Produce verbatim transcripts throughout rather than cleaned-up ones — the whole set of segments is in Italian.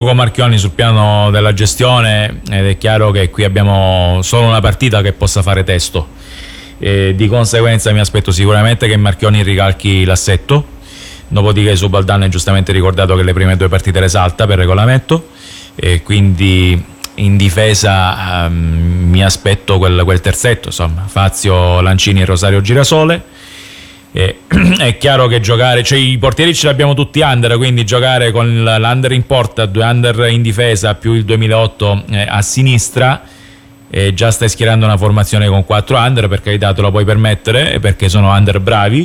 con Marchionni sul piano della gestione, ed è chiaro che qui abbiamo solo una partita che possa fare testo, e di conseguenza mi aspetto sicuramente che Marchionni ricalchi l'assetto, dopodiché Subaldan è giustamente ricordato che le prime due partite le salta per regolamento, e quindi in difesa um, mi aspetto quel, quel terzetto, insomma Fazio, Lancini e Rosario Girasole. Eh, è chiaro che giocare, cioè i portieri ce li abbiamo tutti under, quindi giocare con l'under in porta, due under in difesa più il duemilaotto eh, a sinistra, eh, già stai schierando una formazione con quattro under, per carità te lo puoi permettere perché sono under bravi,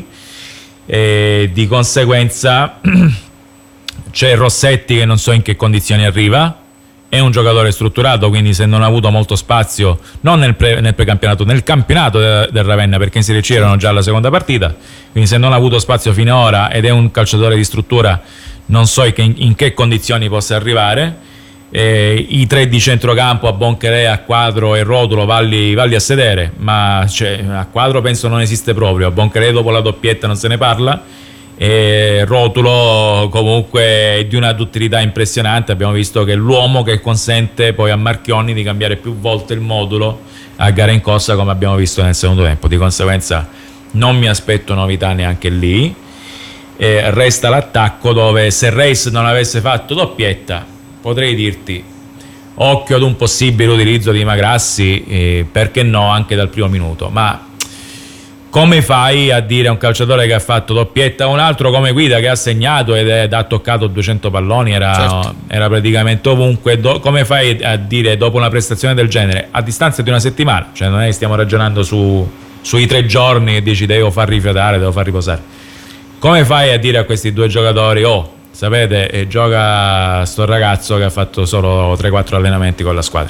e di conseguenza c'è Rossetti che non so in che condizioni arriva. È un giocatore strutturato, quindi se non ha avuto molto spazio, non nel, pre, nel precampionato, nel campionato de, del Ravenna, perché in Serie C erano già alla seconda partita, quindi se non ha avuto spazio finora ed è un calciatore di struttura, non so in, in che condizioni possa arrivare. Eh, I tre di centrocampo, a Boncheré, a Quadro e Rotulo, valli, valli a sedere, ma cioè, a Quadro penso non esiste proprio, a Boncheré dopo la doppietta non se ne parla, e Rotulo comunque è di una duttilità impressionante. Abbiamo visto che è l'uomo che consente poi a Marchionni di cambiare più volte il modulo a gara in corsa, come abbiamo visto nel secondo tempo. Di conseguenza non mi aspetto novità neanche lì. E resta l'attacco, dove se Reis non avesse fatto doppietta potrei dirti occhio ad un possibile utilizzo di Magrassi, eh, perché no anche dal primo minuto, ma come fai a dire a un calciatore che ha fatto doppietta a un altro come Guida, che ha segnato ed è, ha toccato duecento palloni, era, certo. era praticamente ovunque, do, come fai a dire dopo una prestazione del genere a distanza di una settimana, cioè non è che stiamo ragionando su, sui tre giorni e dici devo far rifiatare, devo far riposare, come fai a dire a questi due giocatori oh sapete eh, gioca sto ragazzo che ha fatto solo tre quattro allenamenti con la squadra?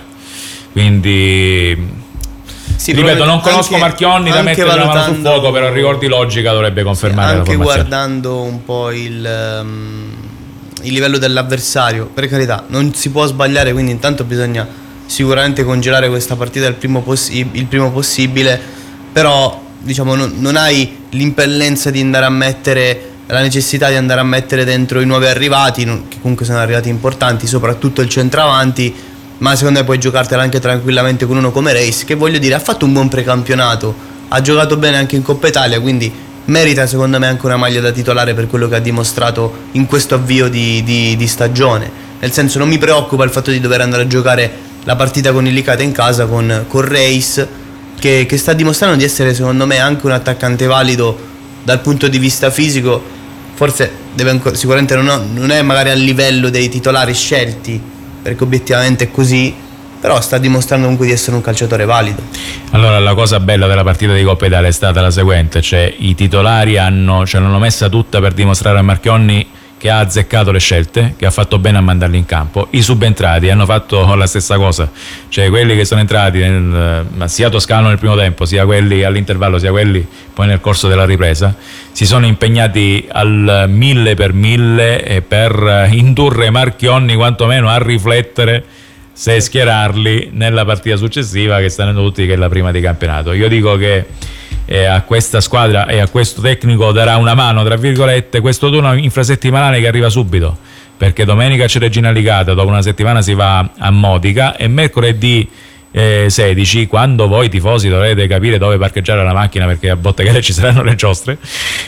Quindi sì, ripeto, non conosco anche, Marchionni da mettere la mano sul fuoco, però ricordi logica dovrebbe confermare sì, anche la formazione. Guardando un po' il, um, il livello dell'avversario, per carità non si può sbagliare, quindi intanto bisogna sicuramente congelare questa partita il primo, possi- il primo possibile, però diciamo non, non hai l'impellenza di andare a mettere, la necessità di andare a mettere dentro i nuovi arrivati, che comunque sono arrivati importanti, soprattutto il centravanti, ma secondo me puoi giocartela anche tranquillamente con uno come Reis, che voglio dire ha fatto un buon precampionato, ha giocato bene anche in Coppa Italia, quindi merita secondo me anche una maglia da titolare per quello che ha dimostrato in questo avvio di, di, di stagione. Nel senso, non mi preoccupa il fatto di dover andare a giocare la partita con il Licata in casa con, con Reis, che, che sta dimostrando di essere secondo me anche un attaccante valido dal punto di vista fisico. Forse deve ancora, sicuramente non, ho, non è magari a livello dei titolari scelti, perché obiettivamente è così, però sta dimostrando comunque di essere un calciatore valido. Allora la cosa bella della partita di Coppa Italia è stata la seguente, cioè i titolari hanno, ce l'hanno messa tutta per dimostrare a Marchionni che ha azzeccato le scelte, che ha fatto bene a mandarli in campo. I subentrati hanno fatto la stessa cosa, cioè quelli che sono entrati nel, sia Toscano nel primo tempo, sia quelli all'intervallo, sia quelli poi nel corso della ripresa, si sono impegnati al mille per mille per indurre Marchionni quantomeno a riflettere se schierarli nella partita successiva, che stanno tutti che è la prima di campionato. Io dico che eh, a questa squadra e a questo tecnico darà una mano, tra virgolette, questo turno infrasettimanale che arriva subito, perché domenica c'è Regina Licata, dopo una settimana si va a Modica, e mercoledì eh, sedici, quando voi tifosi dovrete capire dove parcheggiare la macchina, perché a Botteghere ci saranno le giostre,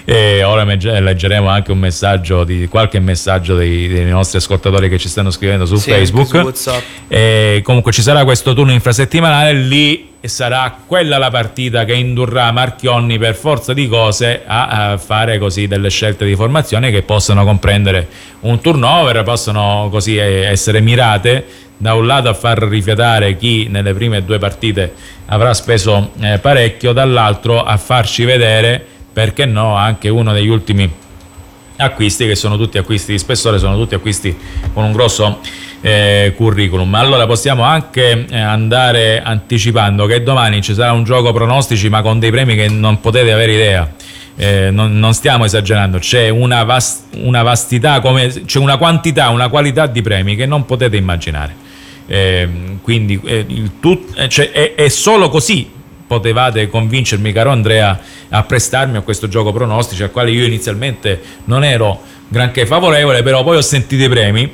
e ora leggeremo anche un messaggio di qualche messaggio dei, dei nostri ascoltatori che ci stanno scrivendo su sì, Facebook, su WhatsApp. E comunque ci sarà questo turno infrasettimanale, lì sarà quella la partita che indurrà Marchionni per forza di cose a, a fare così delle scelte di formazione che possano comprendere un turnover, possono così essere mirate da un lato a far rifiatare chi nelle prime due partite avrà speso eh, parecchio, dall'altro a farci vedere, perché no, anche uno degli ultimi acquisti, che sono tutti acquisti di spessore, sono tutti acquisti con un grosso eh, curriculum. Allora possiamo anche eh, andare anticipando che domani ci sarà un gioco pronostici, ma con dei premi che non potete avere idea. Eh, non, non stiamo esagerando, c'è una, vast, una vastità, come, c'è una quantità, una qualità di premi che non potete immaginare. Eh, quindi eh, il tut, eh, cioè, è, è solo così potevate convincermi, caro Andrea, a prestarmi a questo gioco pronostici, al quale io inizialmente non ero granché favorevole, però poi ho sentito i premi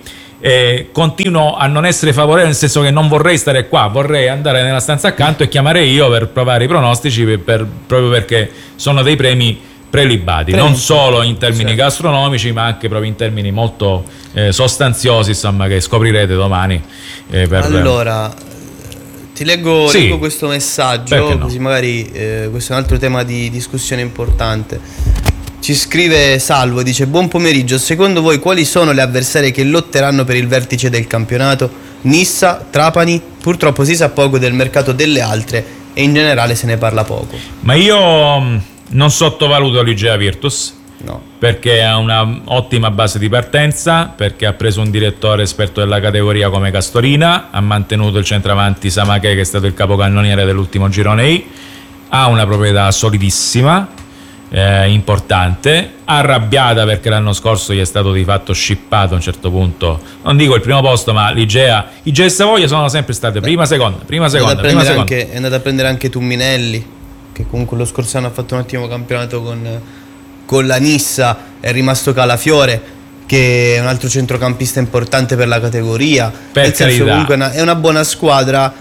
eh, continuo a non essere favorevole, nel senso che non vorrei stare qua, vorrei andare nella stanza accanto e chiamare io per provare i pronostici, per, per, proprio perché sono dei premi prelibati, Premi. non solo in termini certo. gastronomici, ma anche proprio in termini molto eh, sostanziosi, insomma, che scoprirete domani. Eh, per... Allora, ti leggo, sì. leggo questo messaggio, no? Così magari eh, questo è un altro tema di discussione importante. Ci scrive Salvo, dice: buon pomeriggio, secondo voi quali sono le avversarie che lotteranno per il vertice del campionato? Nissa, Trapani? Purtroppo si sa poco del mercato delle altre e in generale se ne parla poco. Ma io non sottovaluto l'Igea Virtus, no. perché ha una ottima base di partenza, perché ha preso un direttore esperto della categoria come Castorina, ha mantenuto il centravanti Samache, che è stato il capocannoniere dell'ultimo girone I, ha una proprietà solidissima, Eh, importante, arrabbiata perché l'anno scorso gli è stato di fatto scippato a un certo punto, non dico il primo posto, ma l'Igea Igea e Savoia sono sempre state prima seconda, prima seconda, prima seconda. Anche, è andata a prendere anche Tumminelli, che comunque lo scorso anno ha fatto un ottimo campionato con, con la Nissa, è rimasto Calafiore, che è un altro centrocampista importante per la categoria. Per Nel senso, comunque è una, è una buona squadra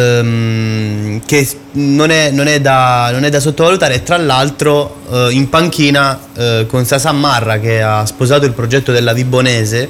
ehm, che non è, non, è da, non è da sottovalutare. E tra l'altro eh, in panchina eh, con Sasan Marra, che ha sposato il progetto della Vibonese,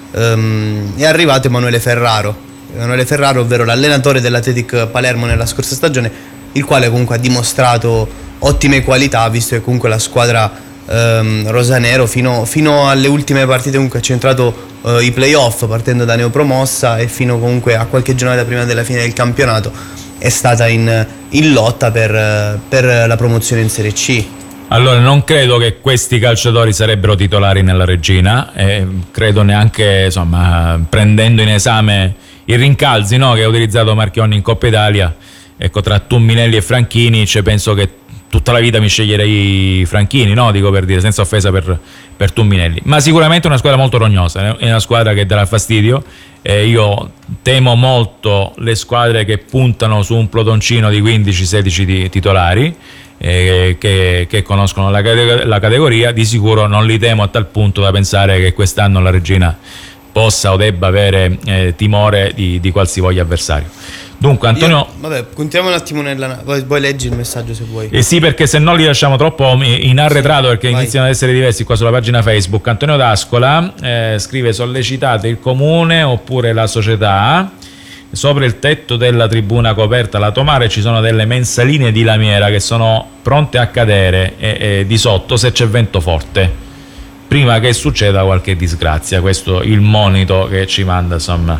ehm, è arrivato Emanuele Ferraro Emanuele Ferraro, ovvero l'allenatore dell'Athletic Palermo nella scorsa stagione, il quale comunque ha dimostrato ottime qualità, visto che comunque la squadra ehm, rosanero fino, fino alle ultime partite comunque ha centrato eh, i playoff, partendo da neopromossa, e fino comunque a qualche giornata prima della fine del campionato è stata in, in lotta per, per la promozione in Serie C. Allora, non credo che questi calciatori sarebbero titolari nella Regina, e credo neanche, insomma, prendendo in esame i rincalzi, no, che ha utilizzato Marchionni in Coppa Italia. Ecco, tra Tumminelli e Franchini, cioè, penso che tutta la vita mi sceglierei Franchini, no? Dico, per dire, senza offesa per, per Tumminelli. Ma sicuramente è una squadra molto rognosa, è una squadra che darà fastidio. Eh, io temo molto le squadre che puntano su un plotoncino di quindici sedici titolari, eh, che, che conoscono la, la categoria. Di sicuro non li temo a tal punto da pensare che quest'anno la Regina possa o debba avere eh, timore di, di qualsivoglia avversario. Dunque, Antonio, Io, vabbè, continuiamo un attimo nella. Poi, poi leggi il messaggio se vuoi. Eh sì, perché se no li lasciamo troppo in arretrato, perché Vai. iniziano ad essere diversi qua sulla pagina Facebook. Antonio D'Ascola eh, scrive: sollecitate il comune oppure la società. Sopra il tetto della tribuna coperta lato mare ci sono delle mensaline di lamiera che sono pronte a cadere e, e di sotto se c'è vento forte, prima che succeda qualche disgrazia. Questo il monito che ci manda, insomma,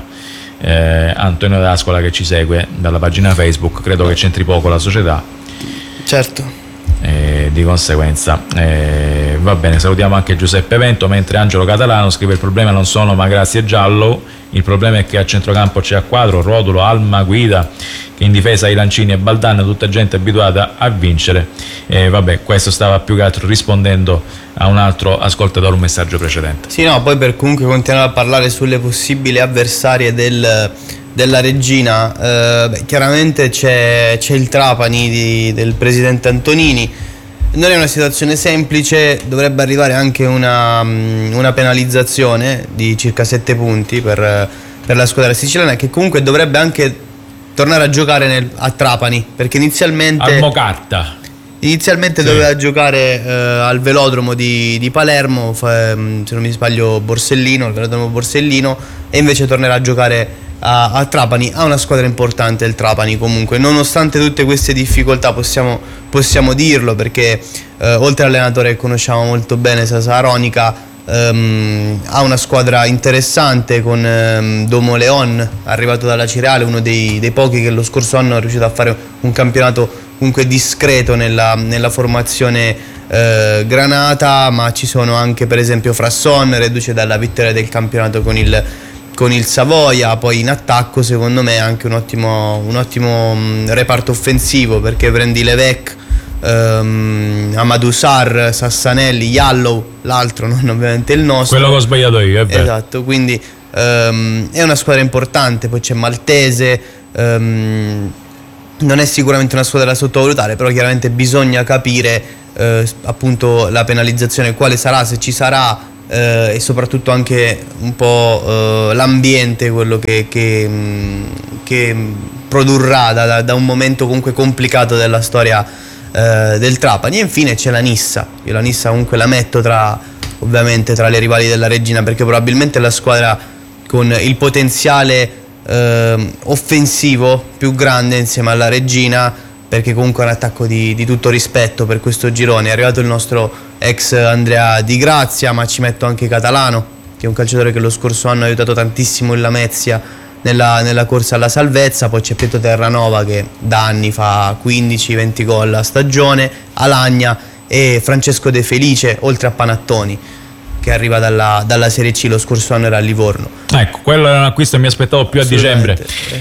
eh, Antonio D'Ascola, che ci segue dalla pagina Facebook. Credo che c'entri poco la società, certo, eh, di conseguenza eh, va bene. Salutiamo anche Giuseppe Vento, mentre Angelo Catalano scrive: il problema non sono Magrassi e Giallo, il problema è che a centrocampo c'è a quadro Rodulo, Alma, Guida, che in difesa i Lancini e Baldan, tutta gente abituata a vincere. E vabbè, questo stava più che altro rispondendo a un altro ascoltatore, un messaggio precedente. Sì, no, poi per comunque continuare a parlare sulle possibili avversarie del, della Regina, eh, beh, chiaramente c'è, c'è il Trapani di, del presidente Antonini. Non è una situazione semplice, dovrebbe arrivare anche una, una penalizzazione di circa sette punti per, per la squadra siciliana, che comunque dovrebbe anche tornare a giocare nel, a Trapani, perché inizialmente al Mocarta inizialmente sì. doveva giocare eh, al velodromo di, di Palermo, fa, se non mi sbaglio Borsellino, il velodromo Borsellino, e invece tornerà a giocare a, a Trapani. Ha una squadra importante il Trapani comunque, nonostante tutte queste difficoltà, possiamo, possiamo dirlo, perché eh, oltre all'allenatore che conosciamo molto bene, Sasa Aronica, ehm, ha una squadra interessante con ehm, Domo Leon, arrivato dalla Cireale, uno dei, dei pochi che lo scorso anno è riuscito a fare un campionato comunque discreto nella, nella formazione eh, granata. Ma ci sono anche per esempio Frasson, reduce dalla vittoria del campionato con il, con il Savoia. Poi in attacco secondo me anche un ottimo, un ottimo mh, reparto offensivo, perché prendi Levec, ehm, Amadou Sarr, Sassanelli, Yallow, l'altro, non ovviamente il nostro, quello che ho sbagliato io, è vero. Esatto, quindi ehm, è una squadra importante. Poi c'è Maltese, ehm, non è sicuramente una squadra da sottovalutare, però chiaramente bisogna capire eh, appunto la penalizzazione quale sarà, se ci sarà, eh, e soprattutto anche un po' eh, l'ambiente, quello che, che, che produrrà da, da un momento comunque complicato della storia eh, del Trapani. E infine c'è la Nissa. Io la Nissa comunque la metto tra, ovviamente tra le rivali della Regina, perché probabilmente è la squadra con il potenziale eh, offensivo più grande insieme alla Regina, perché comunque è un attacco di, di tutto rispetto per questo girone. È arrivato il nostro ex Andrea Di Grazia, ma ci metto anche Catalano, che è un calciatore che lo scorso anno ha aiutato tantissimo il Lamezia nella, nella corsa alla salvezza. Poi c'è Pietro Terranova, che da anni fa quindici venti gol a stagione, Alagna, e Francesco De Felice, oltre a Panattoni, che arriva dalla, dalla Serie C. Lo scorso anno era a Livorno. Ecco, quello era un acquisto che mi aspettavo più a dicembre.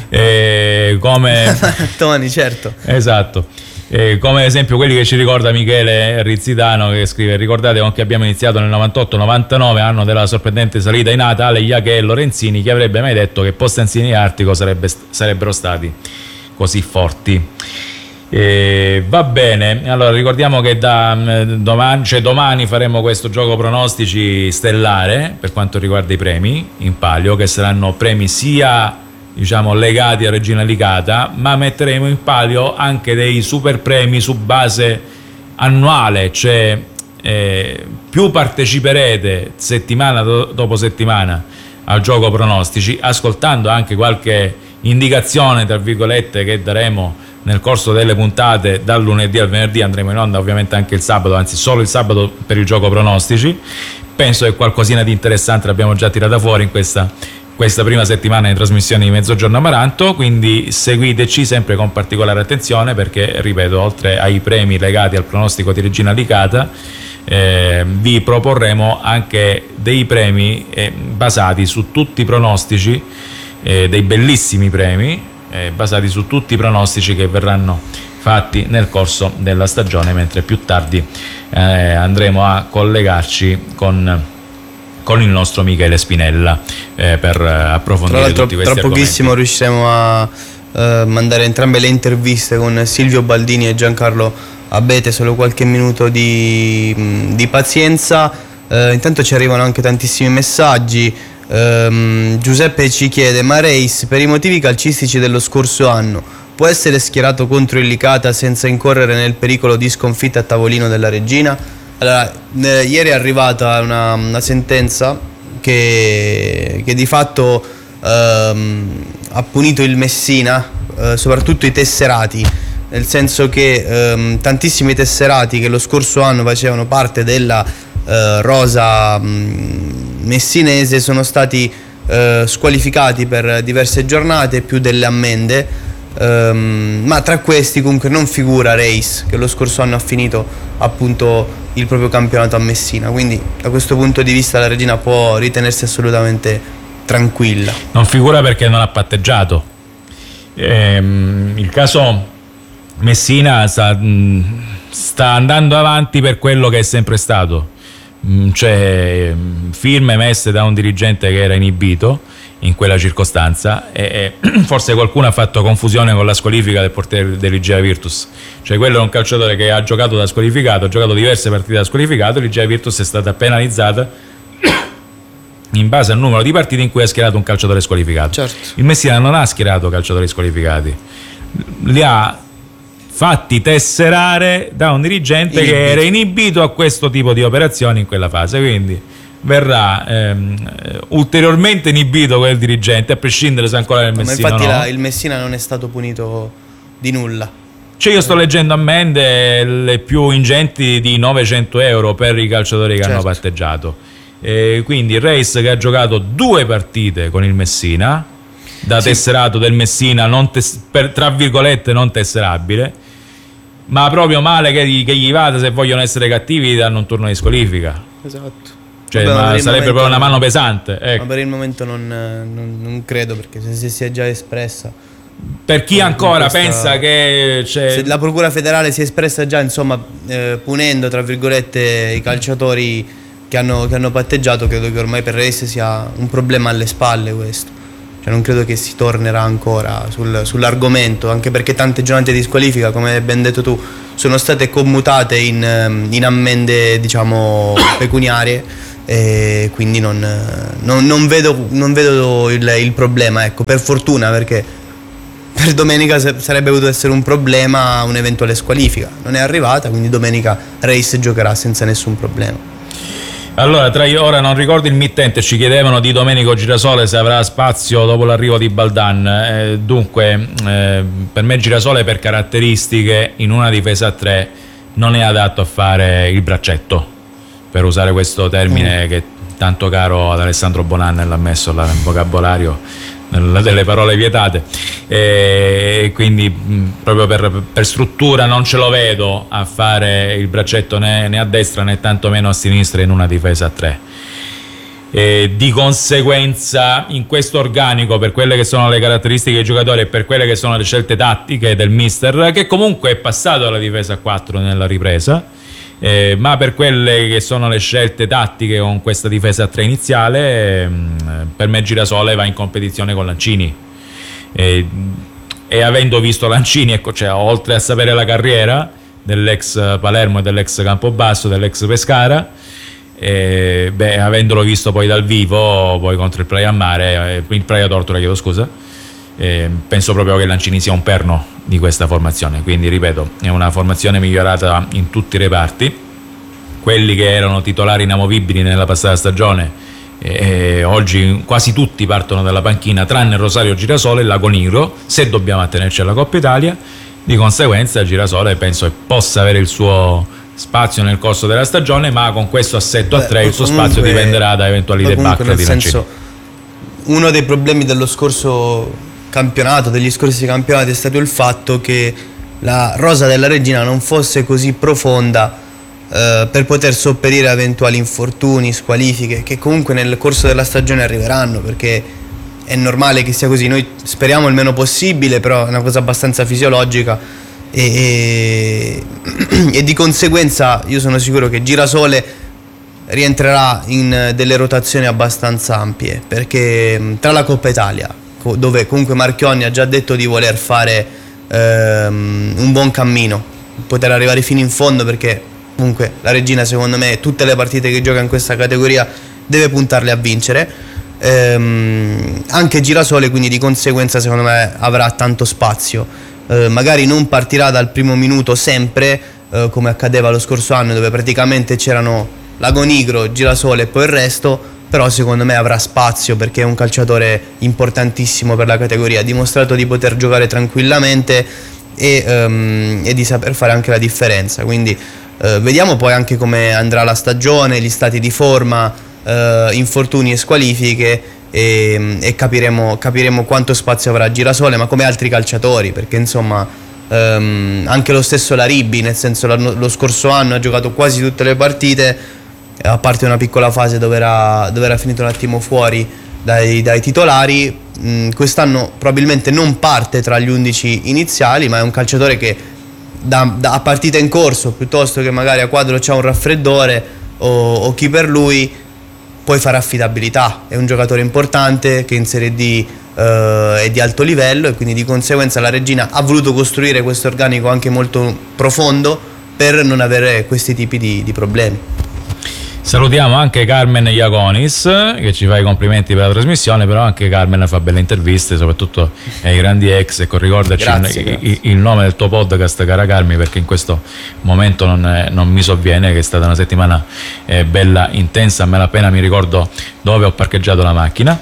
Eh, come Tony, certo. Esatto. Eh, come esempio quelli che ci ricorda Michele Rizzitano, che scrive: ricordate con che abbiamo iniziato nel novantotto novantanove, anno della sorprendente salita in A, tale Iache e Lorenzini, chi avrebbe mai detto che Postanzini e Artico sarebbe, sarebbero stati così forti. Eh, va bene, allora ricordiamo che da domani, cioè domani faremo questo gioco pronostici stellare per quanto riguarda i premi in palio, che saranno premi sia, diciamo, legati a Regina Licata, ma metteremo in palio anche dei super premi su base annuale, cioè eh, più parteciperete settimana do- dopo settimana al gioco pronostici, ascoltando anche qualche indicazione tra virgolette che daremo nel corso delle puntate dal lunedì al venerdì. Andremo in onda ovviamente anche il sabato, anzi solo il sabato per il gioco pronostici. Penso che qualcosina di interessante l'abbiamo già tirata fuori in questa, questa prima settimana di trasmissione di Mezzogiorno Amaranto, quindi seguiteci sempre con particolare attenzione, perché ripeto, oltre ai premi legati al pronostico di Regina Licata, eh, vi proporremo anche dei premi eh, basati su tutti i pronostici, eh, dei bellissimi premi Eh, basati su tutti i pronostici che verranno fatti nel corso della stagione, mentre più tardi eh, andremo a collegarci con, con il nostro Michele Spinella eh, per approfondire tra tutti questi tra pochissimo argomenti. Riusciremo a eh, mandare entrambe le interviste con Silvio Baldini e Giancarlo Abete. Solo qualche minuto di, di pazienza. Eh, intanto ci arrivano anche tantissimi messaggi. Um, Giuseppe ci chiede: ma Reis, per i motivi calcistici dello scorso anno, può essere schierato contro il Licata senza incorrere nel pericolo di sconfitta a tavolino della Regina? Allora, eh, ieri è arrivata una, una sentenza che, che di fatto ehm, ha punito il Messina, eh, soprattutto i tesserati, nel senso che ehm, tantissimi tesserati che lo scorso anno facevano parte della eh, rosa mh, messinese sono stati eh, squalificati per diverse giornate, più delle ammende, ehm, ma tra questi comunque non figura Reis, che lo scorso anno ha finito appunto il proprio campionato a Messina. Quindi da questo punto di vista la Regina può ritenersi assolutamente tranquilla. Non figura perché non ha patteggiato. Ehm, il caso Messina sta, mh, sta andando avanti per quello che è sempre stato. Cioè, firme messe da un dirigente che era inibito in quella circostanza, e, e forse qualcuno ha fatto confusione con la squalifica del portiere dell'Igea Virtus. Cioè, quello è un calciatore che ha giocato da squalificato, ha giocato diverse partite da squalificato. L'Igea Virtus è stata penalizzata in base al numero di partite in cui ha schierato un calciatore squalificato. Certo. Il Messina non ha schierato calciatori squalificati, li ha fatti tesserare da un dirigente inibito, che era inibito a questo tipo di operazioni in quella fase, quindi verrà ehm, ulteriormente inibito quel dirigente, a prescindere se ancora nel Messina. Ma infatti no. la, il Messina non è stato punito di nulla. Cioè, io sto leggendo ammende le più ingenti di novecento euro per i calciatori che certo. hanno patteggiato, e quindi Reis, che ha giocato due partite con il Messina da sì. tesserato del Messina, non tes- per, tra virgolette non tesserabile, ma proprio male che, che gli vada, se vogliono essere cattivi gli danno un turno di squalifica. Esatto. Cioè, Vabbè, ma sarebbe proprio una mano pesante, ecco. Ma per il momento non, non, non credo, perché se, se si è già espressa, per chi ancora questa, pensa che c'è... se la Procura Federale si è espressa già, insomma, eh, punendo tra virgolette i calciatori che hanno, che hanno patteggiato, credo che ormai per Reis sia un problema alle spalle questo. Cioè, non credo che si tornerà ancora sul, sull'argomento, anche perché tante giornate di squalifica, come hai ben detto tu, sono state commutate in, in ammende, diciamo, pecuniarie, e quindi non, non, non vedo, non vedo il, il problema, ecco, per fortuna, perché per domenica sarebbe potuto essere un problema un'eventuale squalifica. Non è arrivata, quindi domenica Reis giocherà senza nessun problema. Allora, tra ora non ricordo il mittente, ci chiedevano di Domenico Girasole se avrà spazio dopo l'arrivo di Baldan. Eh, dunque, eh, per me Girasole per caratteristiche in una difesa a tre non è adatto a fare il braccetto, per usare questo termine mm. che è tanto caro ad Alessandro Bonan, l'ha messo nel vocabolario delle parole vietate, e quindi mh, proprio per, per struttura non ce lo vedo a fare il braccetto né, né a destra né tantomeno a sinistra in una difesa a tre. E di conseguenza in questo organico, per quelle che sono le caratteristiche dei giocatori e per quelle che sono le scelte tattiche del mister, che comunque è passato alla difesa a quattro nella ripresa, Eh, ma per quelle che sono le scelte tattiche con questa difesa a tre iniziale, eh, per me Girasole va in competizione con Lancini, eh, e avendo visto Lancini, ecco, cioè, oltre a sapere la carriera dell'ex Palermo e dell'ex Campobasso, dell'ex Pescara, eh, beh, avendolo visto poi dal vivo poi contro il Praia Mare, eh, il Praia Tortora, chiedo scusa, eh, penso proprio che Lancini sia un perno di questa formazione, quindi ripeto, è una formazione migliorata in tutti i reparti. Quelli che erano titolari inamovibili nella passata stagione, eh, oggi quasi tutti partono dalla panchina tranne Rosario Girasole e Lagoniro, se dobbiamo attenerci alla Coppa Italia. Di conseguenza Girasole penso che possa avere il suo spazio nel corso della stagione, ma con questo assetto Beh, a tre il suo spazio dipenderà da eventuali debacle di Lancini. Uno dei problemi dello scorso campionato, degli scorsi campionati, è stato il fatto che la rosa della Regina non fosse così profonda eh, per poter sopperire a eventuali infortuni, squalifiche, che comunque nel corso della stagione arriveranno, perché è normale che sia così. Noi speriamo il meno possibile, però è una cosa abbastanza fisiologica e, e, e di conseguenza io sono sicuro che Girasole rientrerà in delle rotazioni abbastanza ampie, perché tra la Coppa Italia, dove comunque Marchionni ha già detto di voler fare ehm, un buon cammino, poter arrivare fino in fondo, perché comunque la Regina, secondo me, tutte le partite che gioca in questa categoria deve puntarle a vincere, ehm, anche Girasole, quindi di conseguenza secondo me avrà tanto spazio, eh, magari non partirà dal primo minuto sempre, eh, come accadeva lo scorso anno, dove praticamente c'erano Lagonigro, Girasole e poi il resto, però secondo me avrà spazio, perché è un calciatore importantissimo per la categoria, ha dimostrato di poter giocare tranquillamente e, um, e di saper fare anche la differenza, quindi uh, vediamo poi anche come andrà la stagione, gli stati di forma, uh, infortuni e squalifiche, e, e capiremo, capiremo quanto spazio avrà Girasole, ma come altri calciatori, perché insomma um, anche lo stesso Laribbi, nel senso lo scorso anno ha giocato quasi tutte le partite, a parte una piccola fase dove era, dove era finito un attimo fuori dai, dai titolari. mh, quest'anno probabilmente non parte tra gli undici iniziali, ma è un calciatore che da, da, a partita in corso, piuttosto che magari a quadro c'ha un raffreddore o, o chi per lui, puoi fare affidabilità. È un giocatore importante che in Serie D eh, è di alto livello, e quindi di conseguenza la Regina ha voluto costruire questo organico anche molto profondo per non avere questi tipi di, di problemi. Salutiamo anche Carmen Iaconis, che ci fa i complimenti per la trasmissione, però anche Carmen fa belle interviste, soprattutto ai grandi ex. Ecco, ricordaci grazie, il, grazie. il nome del tuo podcast, cara Carmi, perché in questo momento non, è, non mi sovviene, che è stata una settimana eh, bella, intensa, a me appena mi ricordo dove ho parcheggiato la macchina.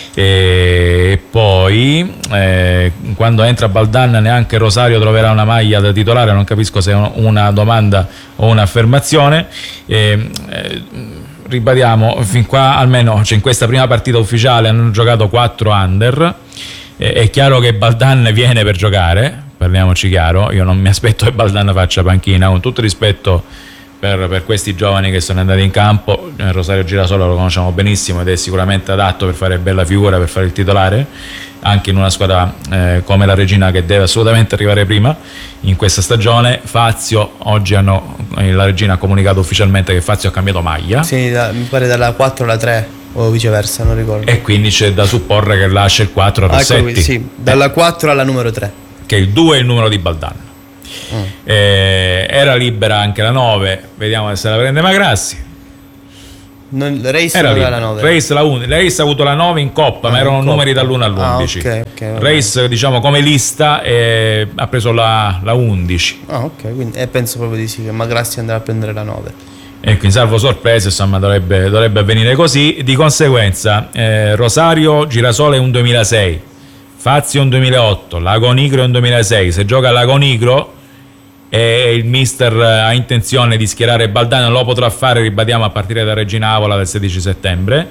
E poi eh, quando entra Baldan neanche Rosario troverà una maglia da titolare. Non capisco se è una domanda o un'affermazione. E, eh, ribadiamo, fin qua almeno, cioè in questa prima partita ufficiale hanno giocato quattro under. eh, è chiaro che Baldan viene per giocare, parliamoci chiaro. Io non mi aspetto che Baldan faccia panchina, con tutto rispetto Per, per questi giovani che sono andati in campo. Rosario Girasole lo conosciamo benissimo ed è sicuramente adatto per fare bella figura, per fare il titolare anche in una squadra eh, come la Regina, che deve assolutamente arrivare prima in questa stagione. Fazio, oggi hanno, la Regina ha comunicato ufficialmente che Fazio ha cambiato maglia, sì, da, mi pare dalla quattro alla tre o viceversa, non ricordo, e quindi c'è da supporre che lascia il quattro a Rossetti. Ecco, sì, dalla quattro alla numero tre, che il due è il numero di Baldan. Mm. Eh, era libera anche la nove, vediamo se la prende Magrassi. Non, Reis era aveva la nove. Reis, la un, Reis ha avuto la nove in Coppa, ah, ma erano numeri dall'uno all'undici. Ah, okay, okay, Reis, diciamo, come lista eh, ha preso la, la undici. Ah, ok, quindi eh, penso proprio di sì che Magrassi andrà a prendere la nove. E quindi, salvo sorprese, insomma, dovrebbe, dovrebbe avvenire così. Di conseguenza, eh, Rosario Girasole è un duemilasei, Fazio un duemilaotto, Lago Nigro è un duemilasei. Se gioca a Lago Nigro e il mister ha intenzione di schierare Baldano, lo potrà fare, ribadiamo, a partire da Regina Avola del sedici settembre.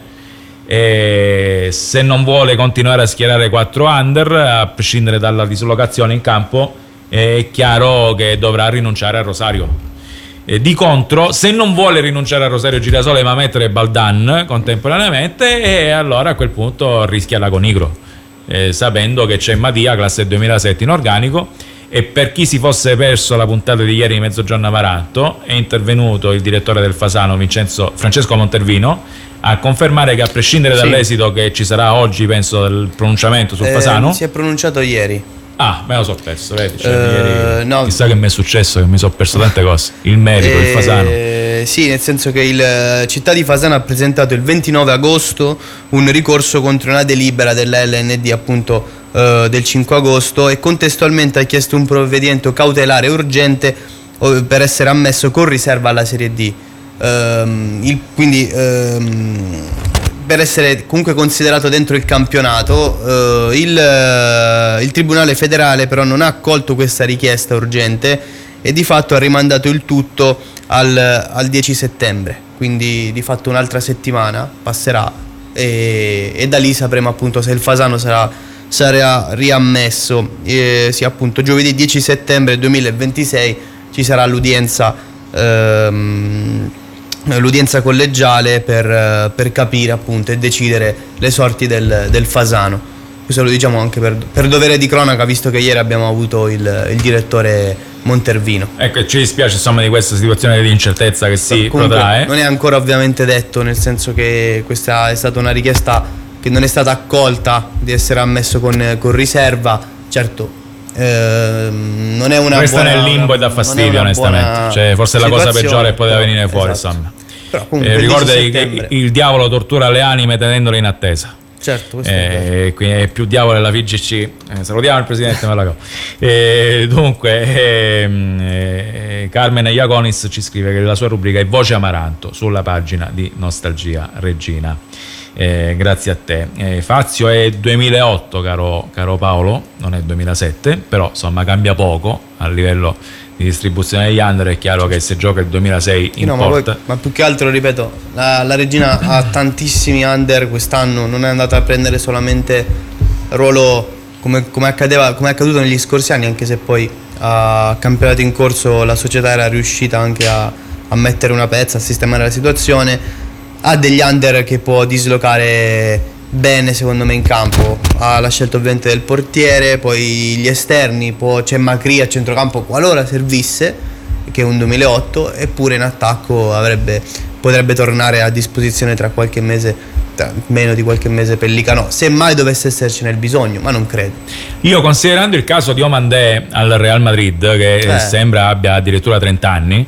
E se non vuole continuare a schierare quattro under, a prescindere dalla dislocazione in campo, è chiaro che dovrà rinunciare a Rosario. E di contro, se non vuole rinunciare a Rosario Girasole ma mettere Baldan contemporaneamente, e allora a quel punto rischia Lago Nigro, eh, sapendo che c'è Madia, classe duemilasette in organico. E per chi si fosse perso la puntata di ieri di Mezzogiorno Amaranto, è intervenuto il direttore del Fasano, Vincenzo, Francesco Montervino, a confermare che, a prescindere sì. dall'esito che ci sarà oggi, penso, del pronunciamento sul eh, Fasano, si è pronunciato ieri. Ah, me lo so perso, vedi? Cioè, uh, ieri, no. Chissà che mi è successo, che mi sono perso tante cose. Il merito, eh, il Fasano. Sì, nel senso che il Città di Fasano ha presentato il ventinove agosto un ricorso contro una delibera della L N D, appunto, uh, del cinque agosto, e contestualmente ha chiesto un provvedimento cautelare urgente uh, per essere ammesso con riserva alla Serie D. Um, il, quindi um, per essere comunque considerato dentro il campionato. uh, il, uh, il Tribunale federale però non ha accolto questa richiesta urgente e di fatto ha rimandato il tutto al, al dieci settembre, quindi di fatto un'altra settimana passerà e, e da lì sapremo appunto se il Fasano sarà, sarà riammesso. E, sì, appunto giovedì dieci settembre duemilaventisei ci sarà l'udienza ehm, l'udienza collegiale per, per capire appunto e decidere le sorti del, del Fasano. Questo lo diciamo anche per, per dovere di cronaca, visto che ieri abbiamo avuto il, il direttore Montervino. Ecco, ci dispiace insomma di questa situazione di incertezza che si Comunque, protrae. non è ancora ovviamente detto, nel senso che questa è stata una richiesta che non è stata accolta, di essere ammesso con, con riserva. Certo, ehm, non è una Resta buona, nel limbo e dà fastidio, onestamente. Cioè, forse è la cosa peggiore che poteva venire fuori, esatto. insomma. Però comunque eh, ricorda il che il diavolo tortura le anime tenendole in attesa. Certo, questo eh, è quindi è più diavolo della V G C. Eh, salutiamo il presidente Malago. Eh, dunque, ehm, eh, Carmen Iaconis ci scrive che la sua rubrica è Voce Amaranto sulla pagina di Nostalgia Regina. Eh, grazie a te. Eh, Fazio è duemilaotto, caro, caro Paolo, non è duemilasette, però insomma cambia poco a livello di distribuzione degli under. È chiaro che se gioca il duemilasei no, importa. Ma, poi, ma più che altro, ripeto, la, la Regina ha tantissimi under quest'anno, non è andata a prendere solamente ruolo come, come accadeva, come è accaduto negli scorsi anni, anche se poi a campionato in corso la società era riuscita anche a, a mettere una pezza, a sistemare la situazione. Ha degli under che può dislocare bene, secondo me, in campo. Ha la scelta ovviamente del portiere, poi gli esterni, poi c'è Macri a centrocampo qualora servisse, che è un duemilaotto, eppure in attacco avrebbe, potrebbe tornare a disposizione tra qualche mese, tra meno di qualche mese, Pellicano, se mai dovesse essercene il bisogno, ma non credo. Io, considerando il caso di Omandé al Real Madrid, che eh. sembra abbia addirittura trenta anni,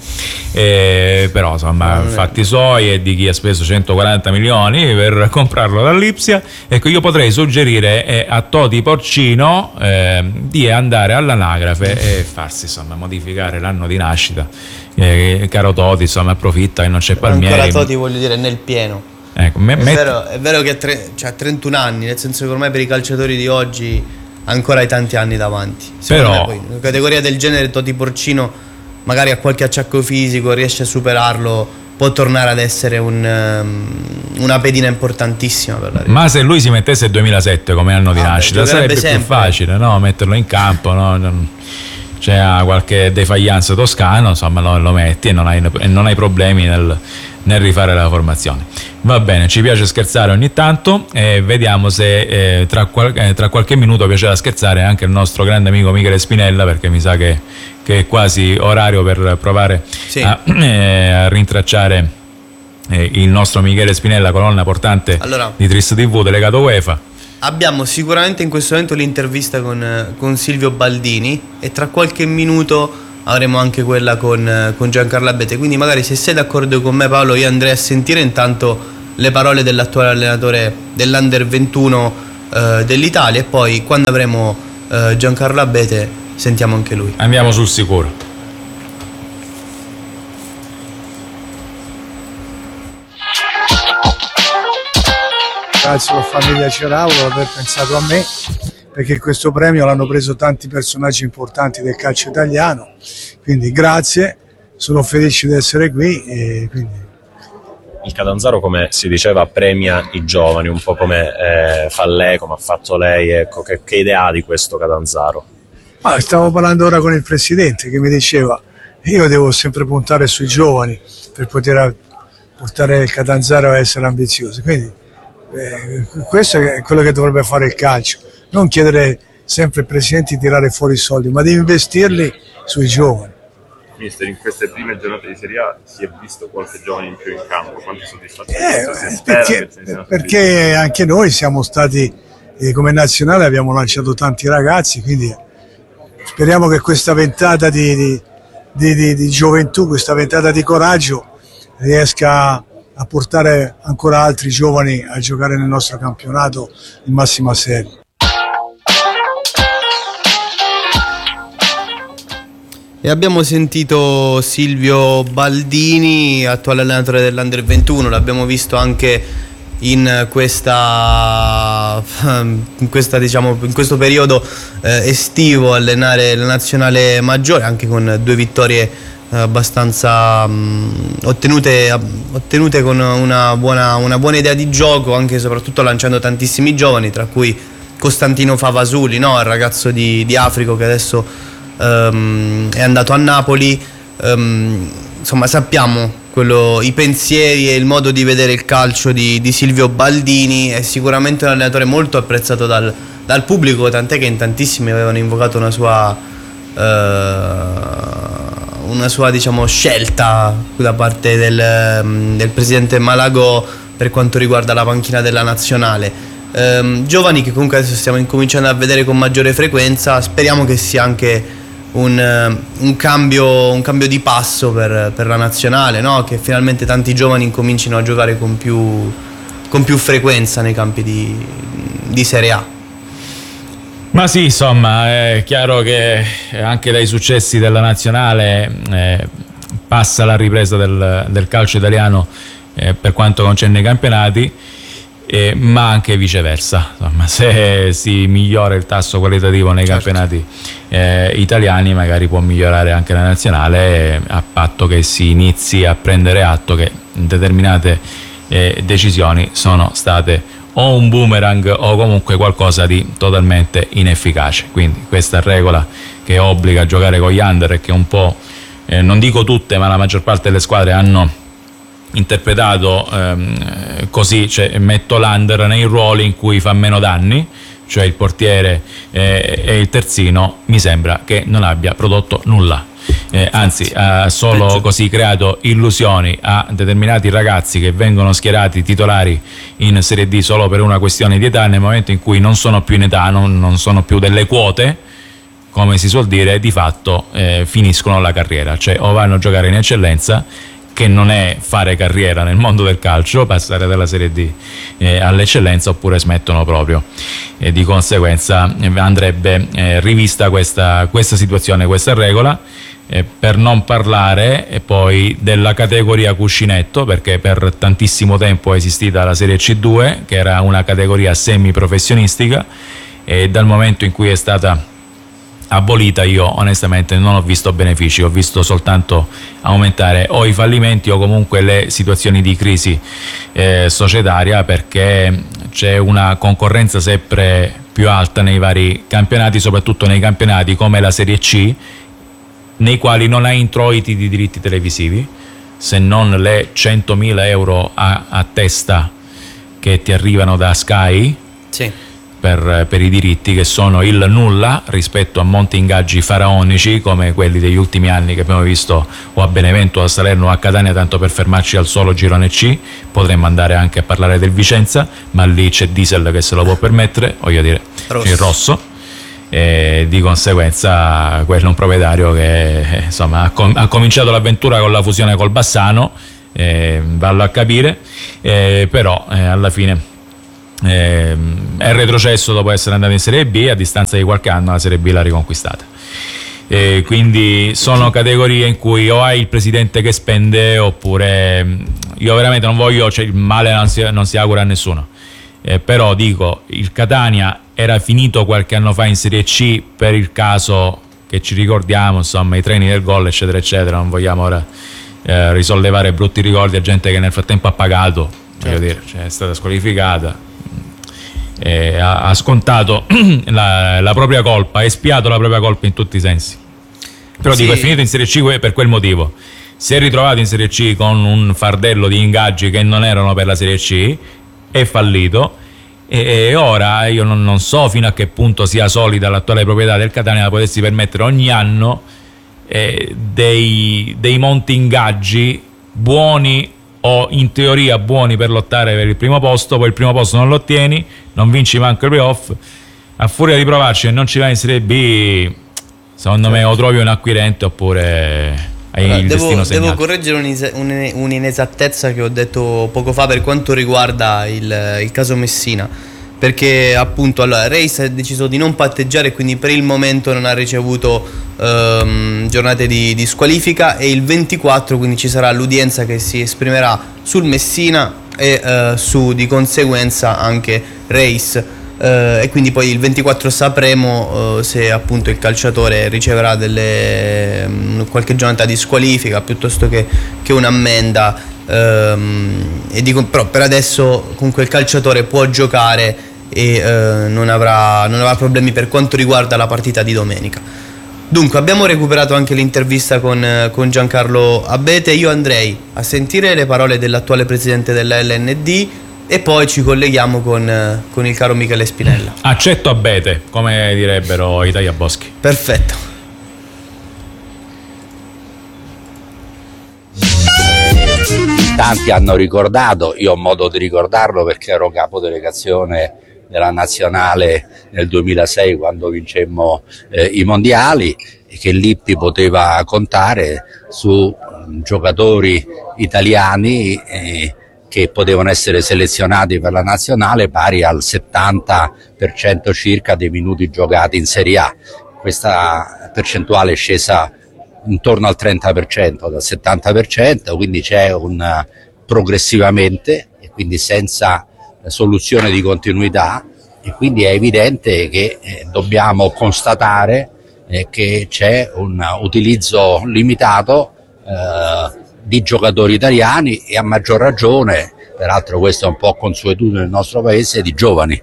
eh, però insomma no, fatti suoi e di chi ha speso centoquaranta milioni per comprarlo dall'Ipsia, ecco, io potrei suggerire eh, a Toti Porcino eh, di andare all'anagrafe e farsi insomma modificare l'anno di nascita. Eh, caro Toti, insomma, approfitta che non c'è Palmieri. Ancora Toti, voglio dire, nel pieno. Ecco, me, è, met... vero, è vero che ha tre, cioè, trentuno anni, nel senso che ormai per i calciatori di oggi ancora hai tanti anni davanti. Però me, poi, in una categoria del genere Toti Porcino magari ha qualche acciacco fisico, riesce a superarlo, può tornare ad essere un, um, una pedina importantissima per la Roma. Ma se lui si mettesse il duemilasette come anno di ah, nascita beh, sarebbe sempre. più facile, no? Metterlo in campo, no? C'è qualche defaglianza toscano, insomma lo, lo metti e non hai, e non hai problemi nel, nel rifare la formazione. Va bene, ci piace scherzare ogni tanto e vediamo se eh, tra, qual- eh, tra qualche minuto piacerà scherzare anche il nostro grande amico Michele Spinella, perché mi sa che, che è quasi orario per provare sì. a, eh, a rintracciare eh, il nostro Michele Spinella, colonna portante allora, di Tris T V delegato UEFA. Abbiamo sicuramente in questo momento l'intervista con, con Silvio Baldini e tra qualche minuto avremo anche quella con, con Giancarlo Abete. Quindi magari, se sei d'accordo con me, Paolo, io andrei a sentire intanto le parole dell'attuale allenatore dell'Under ventuno eh, dell'Italia, e poi quando avremo eh, Giancarlo Abete sentiamo anche lui. Andiamo sul sicuro. Grazie alla famiglia Ceraulo per aver pensato a me, perché questo premio l'hanno preso tanti personaggi importanti del calcio italiano, quindi grazie, sono felice di essere qui. E quindi... Il Catanzaro, come si diceva, premia i giovani, un po' come eh, fa lei, come ha fatto lei. Ecco, che, che idea ha di questo Catanzaro? Ah, stavo parlando ora con il presidente che mi diceva: io devo sempre puntare sui giovani per poter portare il Catanzaro a essere ambiziosi, quindi eh, questo è quello che dovrebbe fare il calcio, non chiedere sempre ai presidenti di tirare fuori i soldi, ma di investirli sui giovani. Mister, in queste prime giornate di Serie A si è visto qualche giovane in più in campo, quanti soddisfazioni? Eh, perché, perché anche noi siamo stati, eh, come nazionale abbiamo lanciato tanti ragazzi, quindi speriamo che questa ventata di, di, di, di, di gioventù, questa ventata di coraggio riesca a portare ancora altri giovani a giocare nel nostro campionato in massima serie. E abbiamo sentito Silvio Baldini, attuale allenatore dell'Under ventuno, l'abbiamo visto anche in questa, in questa diciamo, in questo periodo eh, estivo allenare la nazionale maggiore, anche con due vittorie eh, abbastanza mh, ottenute, ottenute con una buona, una buona idea di gioco, anche e soprattutto lanciando tantissimi giovani, tra cui Costantino Favasuli, no? Il ragazzo di, di Africo che adesso Um, è andato a Napoli. Um, insomma, sappiamo quello, i pensieri e il modo di vedere il calcio di, di Silvio Baldini. È sicuramente un allenatore molto apprezzato dal, dal pubblico, tant'è che in tantissimi avevano invocato una sua uh, una sua diciamo scelta da parte del, del presidente Malagò per quanto riguarda la panchina della nazionale. Um, giovani che comunque adesso stiamo incominciando a vedere con maggiore frequenza. Speriamo che sia anche un, un, cambio, un cambio di passo per, per la nazionale, no? Che finalmente tanti giovani incomincino a giocare con più, con più frequenza nei campi di, di Serie A. Ma sì, insomma, è chiaro che anche dai successi della nazionale eh, passa la ripresa del, del calcio italiano eh, per quanto concerne i campionati. Eh, ma anche viceversa, insomma, se si migliora il tasso qualitativo nei certo. campionati eh, italiani, magari può migliorare anche la nazionale, eh, a patto che si inizi a prendere atto che determinate eh, decisioni sono state o un boomerang o comunque qualcosa di totalmente inefficace. Quindi questa regola che obbliga a giocare con gli under e che un po', eh, non dico tutte, ma la maggior parte delle squadre hanno interpretato ehm, così, cioè metto l'under nei ruoli in cui fa meno danni, cioè il portiere eh, e il terzino, mi sembra che non abbia prodotto nulla, eh, anzi ha solo così creato illusioni a determinati ragazzi che vengono schierati titolari in Serie D solo per una questione di età. Nel momento in cui non sono più in età, non, non sono più delle quote, come si suol dire, di fatto eh, finiscono la carriera, cioè o vanno a giocare in eccellenza, che non è fare carriera nel mondo del calcio, passare dalla Serie D eh, all'eccellenza, oppure smettono proprio. E di conseguenza eh, andrebbe eh, rivista questa, questa situazione, questa regola, eh, per non parlare eh, poi della categoria cuscinetto, perché per tantissimo tempo è esistita la Serie C due, che era una categoria semiprofessionistica, e dal momento in cui è stata abolita io onestamente non ho visto benefici, ho visto soltanto aumentare o i fallimenti o comunque le situazioni di crisi eh, societaria, perché c'è una concorrenza sempre più alta nei vari campionati, soprattutto nei campionati come la Serie C, nei quali non hai introiti di diritti televisivi, se non le centomila euro a, a testa che ti arrivano da Sky. Sì. Per, per i diritti, che sono il nulla rispetto a monti ingaggi faraonici come quelli degli ultimi anni che abbiamo visto o a Benevento, a Salerno o a Catania, tanto per fermarci al solo girone C. Potremmo andare anche a parlare del Vicenza, ma lì c'è Diesel che se lo può permettere, voglio dire, rosso. il rosso. e di conseguenza quello è un proprietario che eh, insomma, ha, com- ha cominciato l'avventura con la fusione col Bassano, eh, vallo a capire, eh, però eh, alla fine eh, è retrocesso dopo essere andato in Serie B, a distanza di qualche anno la Serie B l'ha riconquistata. E quindi sono categorie in cui o hai il presidente che spende, oppure io veramente non voglio, cioè il male non si, non si augura a nessuno, eh, però dico, il Catania era finito qualche anno fa in Serie C per il caso che ci ricordiamo, insomma, i treni del gol eccetera eccetera, non vogliamo ora eh, risollevare brutti ricordi a gente che nel frattempo ha pagato, certo. Voglio dire, cioè, è stata squalificata, eh, ha, ha scontato la, la propria colpa, ha espiato la propria colpa in tutti i sensi, però sì. Dico, è finito in Serie C per quel motivo, si è ritrovato in Serie C con un fardello di ingaggi che non erano per la Serie C, è fallito, e ora io non, non so fino a che punto sia solida l'attuale proprietà del Catania da potersi permettere ogni anno eh, dei, dei monti ingaggi buoni o in teoria buoni per lottare per il primo posto, poi il primo posto non lo ottieni, non vinci manco il playoff, a furia di provarci e non ci vai in Serie B, secondo me o trovi un acquirente oppure hai allora, il devo, destino segnato. Devo correggere un'is- un- un'inesattezza che ho detto poco fa per quanto riguarda il, il caso Messina, perché appunto allora Reis ha deciso di non patteggiare e quindi per il momento non ha ricevuto ehm, giornate di, di squalifica, e il ventiquattro quindi ci sarà l'udienza che si esprimerà sul Messina e eh, su di conseguenza anche Reis. Uh, e quindi poi il ventiquattro sapremo uh, se appunto il calciatore riceverà delle, um, qualche giornata di squalifica piuttosto che, che un'ammenda, um, e dico, però per adesso comunque il calciatore può giocare e uh, non, avrà, non avrà problemi per quanto riguarda la partita di domenica. Dunque abbiamo recuperato anche l'intervista con, con Giancarlo Abete. Io andrei a sentire le parole dell'attuale presidente della L N D e poi ci colleghiamo con, con il caro Michele Spinella. Accetto Abete, come direbbero i Tagliaboschi. Perfetto. Tanti hanno ricordato, io ho modo di ricordarlo perché ero capo delegazione della nazionale nel duemilasei quando vincemmo eh, i mondiali, che l'Ippi poteva contare su giocatori italiani eh, che potevano essere selezionati per la nazionale pari al settanta per cento circa dei minuti giocati in Serie A. Questa percentuale è scesa intorno al trenta per cento, dal settanta per cento, quindi c'è un progressivamente e quindi senza soluzione di continuità, e quindi è evidente che eh, dobbiamo constatare eh, che c'è un utilizzo limitato eh, di giocatori italiani e a maggior ragione, peraltro questo è un po' consuetudine nel nostro paese, di giovani,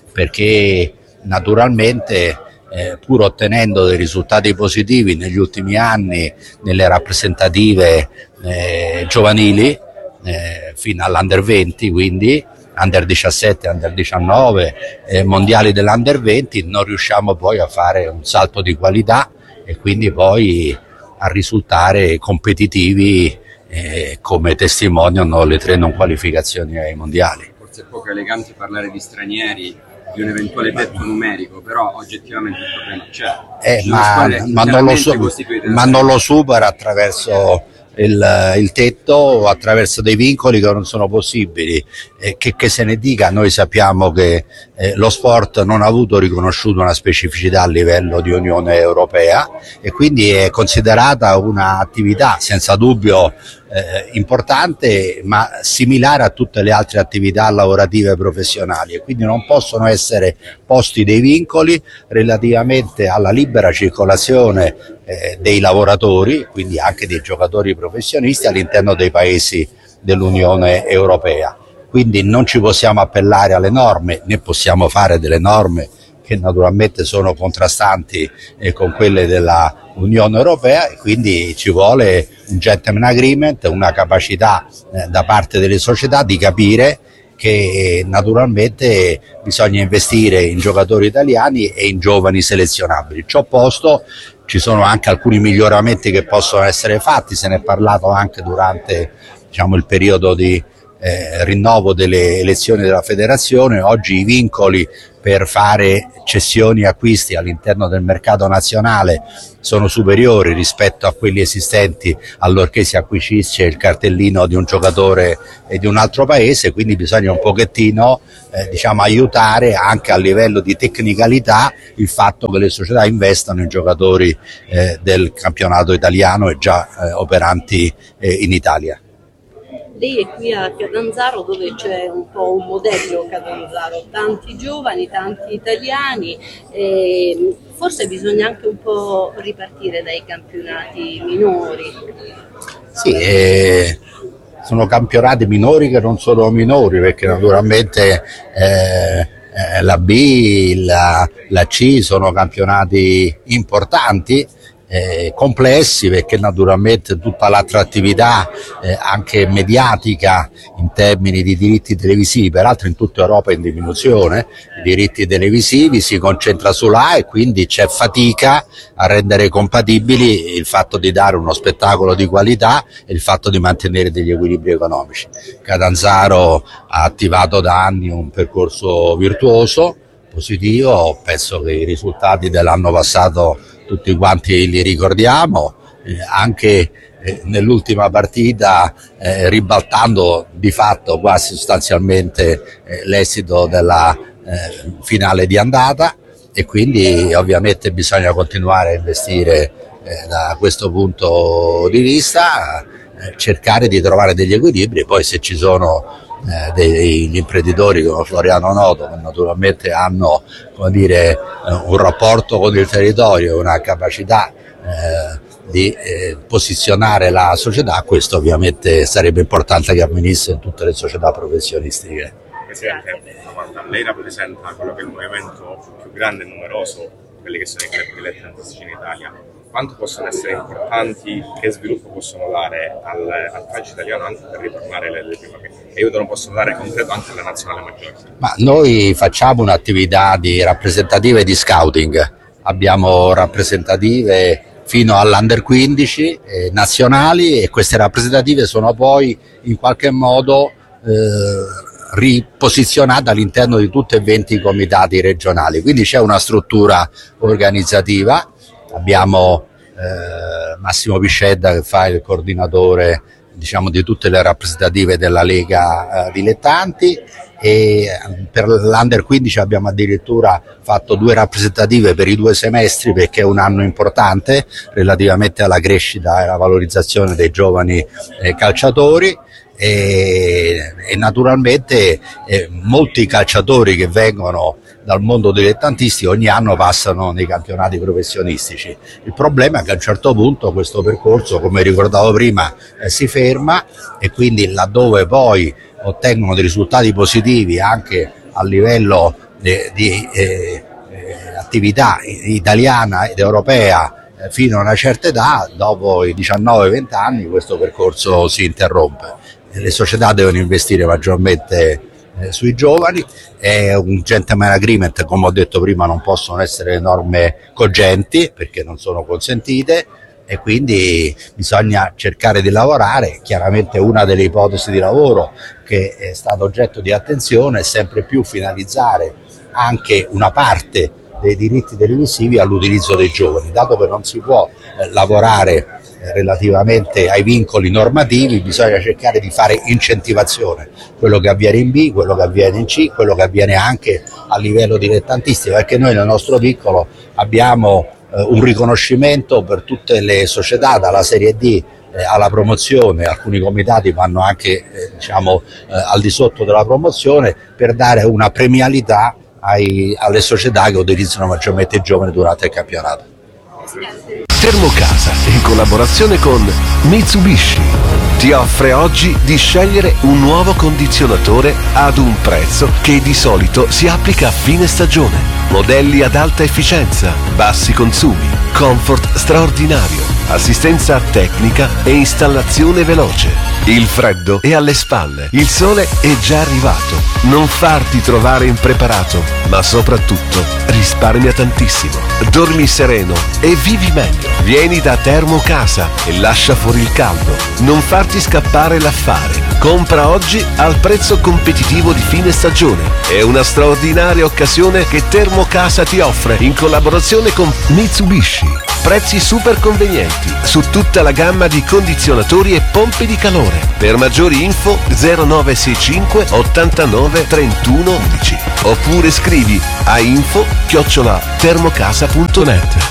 perché naturalmente eh, pur ottenendo dei risultati positivi negli ultimi anni nelle rappresentative eh, giovanili eh, fino all'Under venti, quindi Under diciassette, Under diciannove, eh, mondiali dell'Under venti, non riusciamo poi a fare un salto di qualità e quindi poi a risultare competitivi eh, come testimoniano le tre non qualificazioni ai mondiali. Forse è poco elegante parlare di stranieri, di un eventuale tetto numerico, però oggettivamente il problema c'è. Eh, ma, ma, non lo su- ma non lo supera attraverso il, il tetto o attraverso dei vincoli che non sono possibili. Eh, che, che se ne dica, noi sappiamo che eh, lo sport non ha avuto riconosciuto una specificità a livello di Unione Europea e quindi è considerata un'attività senza dubbio eh, importante, ma similare a tutte le altre attività lavorative e professionali, e quindi non possono essere posti dei vincoli relativamente alla libera circolazione eh, dei lavoratori, quindi anche dei giocatori professionisti all'interno dei paesi dell'Unione Europea. Quindi non ci possiamo appellare alle norme, né possiamo fare delle norme che naturalmente sono contrastanti eh, con quelle della Unione Europea, e quindi ci vuole un gentleman agreement, una capacità eh, da parte delle società di capire che eh, naturalmente bisogna investire in giocatori italiani e in giovani selezionabili. Ciò posto, ci sono anche alcuni miglioramenti che possono essere fatti, se ne è parlato anche durante diciamo, il periodo di eh, rinnovo delle elezioni della federazione, oggi i vincoli per fare cessioni e acquisti all'interno del mercato nazionale sono superiori rispetto a quelli esistenti allorché si acquisisce il cartellino di un giocatore e di un altro paese, quindi bisogna un pochettino eh, diciamo aiutare anche a livello di tecnicalità il fatto che le società investano in giocatori eh, del campionato italiano e già eh, operanti eh, in Italia. Lei è qui a Catanzaro dove c'è un po' un modello Catanzaro, tanti giovani, tanti italiani, e forse bisogna anche un po' ripartire dai campionati minori. Sì, eh, sono campionati minori che non sono minori, perché naturalmente eh, eh, la B, la, la C sono campionati importanti, Eh, complessi, perché naturalmente tutta l'attrattività eh, anche mediatica in termini di diritti televisivi, peraltro in tutta Europa è in diminuzione, i diritti televisivi si concentra sull'A e quindi c'è fatica a rendere compatibili il fatto di dare uno spettacolo di qualità e il fatto di mantenere degli equilibri economici. Catanzaro ha attivato da anni un percorso virtuoso, positivo, penso che i risultati dell'anno passato tutti quanti li ricordiamo, eh, anche eh, nell'ultima partita eh, ribaltando di fatto quasi sostanzialmente eh, l'esito della eh, finale di andata, e quindi ovviamente bisogna continuare a investire eh, da questo punto di vista, eh, cercare di trovare degli equilibri. Poi se ci sono Eh, degli imprenditori come Floriano Noto che naturalmente hanno, come dire, eh, un rapporto con il territorio, una capacità eh, di eh, posizionare la società, questo ovviamente sarebbe importante che avvenisse in tutte le società professionistiche. Presidente, lei rappresenta quello che è il movimento più grande e numeroso, quelli che sono i club dilettantistici in Italia. Quanto possono essere importanti, che sviluppo possono dare al, al calcio italiano anche per ritornare alle, alle prime, che aiutano, possono dare concreto anche alla nazionale maggiore? Ma noi facciamo un'attività di rappresentative e di scouting, abbiamo rappresentative fino all'Under quindici eh, nazionali, e queste rappresentative sono poi in qualche modo eh, riposizionate all'interno di tutti e venti i comitati regionali, quindi c'è una struttura organizzativa. Abbiamo eh, Massimo Piscedda che fa il coordinatore, diciamo, di tutte le rappresentative della Lega eh, Dilettanti, e per l'Under quindici abbiamo addirittura fatto due rappresentative per i due semestri, perché è un anno importante relativamente alla crescita e alla valorizzazione dei giovani eh, calciatori. E, e naturalmente eh, molti calciatori che vengono dal mondo dilettantistico ogni anno passano nei campionati professionistici. Il problema è che a un certo punto questo percorso, come ricordavo prima, eh, si ferma, e quindi laddove poi ottengono dei risultati positivi anche a livello eh, di eh, eh, attività italiana ed europea eh, fino a una certa età, dopo i diciannove venti anni questo percorso si interrompe. Le società devono investire maggiormente eh, sui giovani, è un gentleman agreement, come ho detto prima non possono essere norme cogenti perché non sono consentite, e quindi bisogna cercare di lavorare. Chiaramente una delle ipotesi di lavoro che è stato oggetto di attenzione è sempre più finalizzare anche una parte dei diritti televisivi all'utilizzo dei giovani, dato che non si può eh, lavorare relativamente ai vincoli normativi, bisogna cercare di fare incentivazione, quello che avviene in B, quello che avviene in C, quello che avviene anche a livello dilettantistico, perché noi nel nostro piccolo abbiamo eh, un riconoscimento per tutte le società dalla Serie D eh, alla promozione. Alcuni comitati vanno anche eh, diciamo eh, al di sotto della promozione, per dare una premialità ai, alle società che utilizzano maggiormente i giovani durante il campionato. Termocasa, in collaborazione con Mitsubishi, ti offre oggi di scegliere un nuovo condizionatore ad un prezzo che di solito si applica a fine stagione. Modelli ad alta efficienza, bassi consumi, comfort straordinario. assistenza tecnica e installazione veloce. Il freddo è alle spalle, il sole è già arrivato. Non farti trovare impreparato, ma soprattutto risparmia tantissimo. Dormi sereno e vivi meglio. Vieni da Termocasa e lascia fuori il caldo. Non farti scappare l'affare. Compra oggi al prezzo competitivo di fine stagione. È una straordinaria occasione che Termocasa ti offre in collaborazione con Mitsubishi. Prezzi super convenienti su tutta la gamma di condizionatori e pompe di calore. Per maggiori info zero nove sei cinque ottantanove trentuno undici oppure scrivi a info chiocciola termocasa punto net.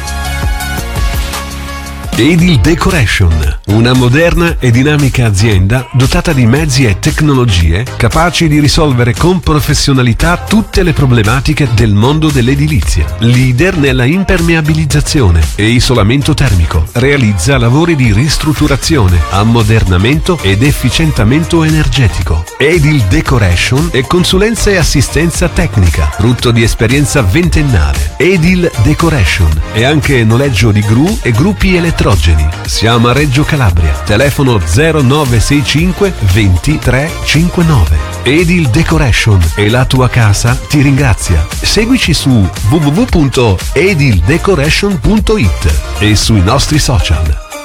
Edil Decoration, una moderna e dinamica azienda dotata di mezzi e tecnologie capaci di risolvere con professionalità tutte le problematiche del mondo dell'edilizia. Leader nella impermeabilizzazione e isolamento termico. Realizza lavori di ristrutturazione, ammodernamento ed efficientamento energetico. Edil Decoration e consulenza e assistenza tecnica, frutto di esperienza ventennale. Edil Decoration e anche noleggio di gru e gruppi elettronici. Siamo a Reggio Calabria. Telefono zero nove sei cinque ventitré cinquantanove. Edil Decoration e la tua casa ti ringrazia. Seguici su w w w punto edil decoration punto i t e sui nostri social.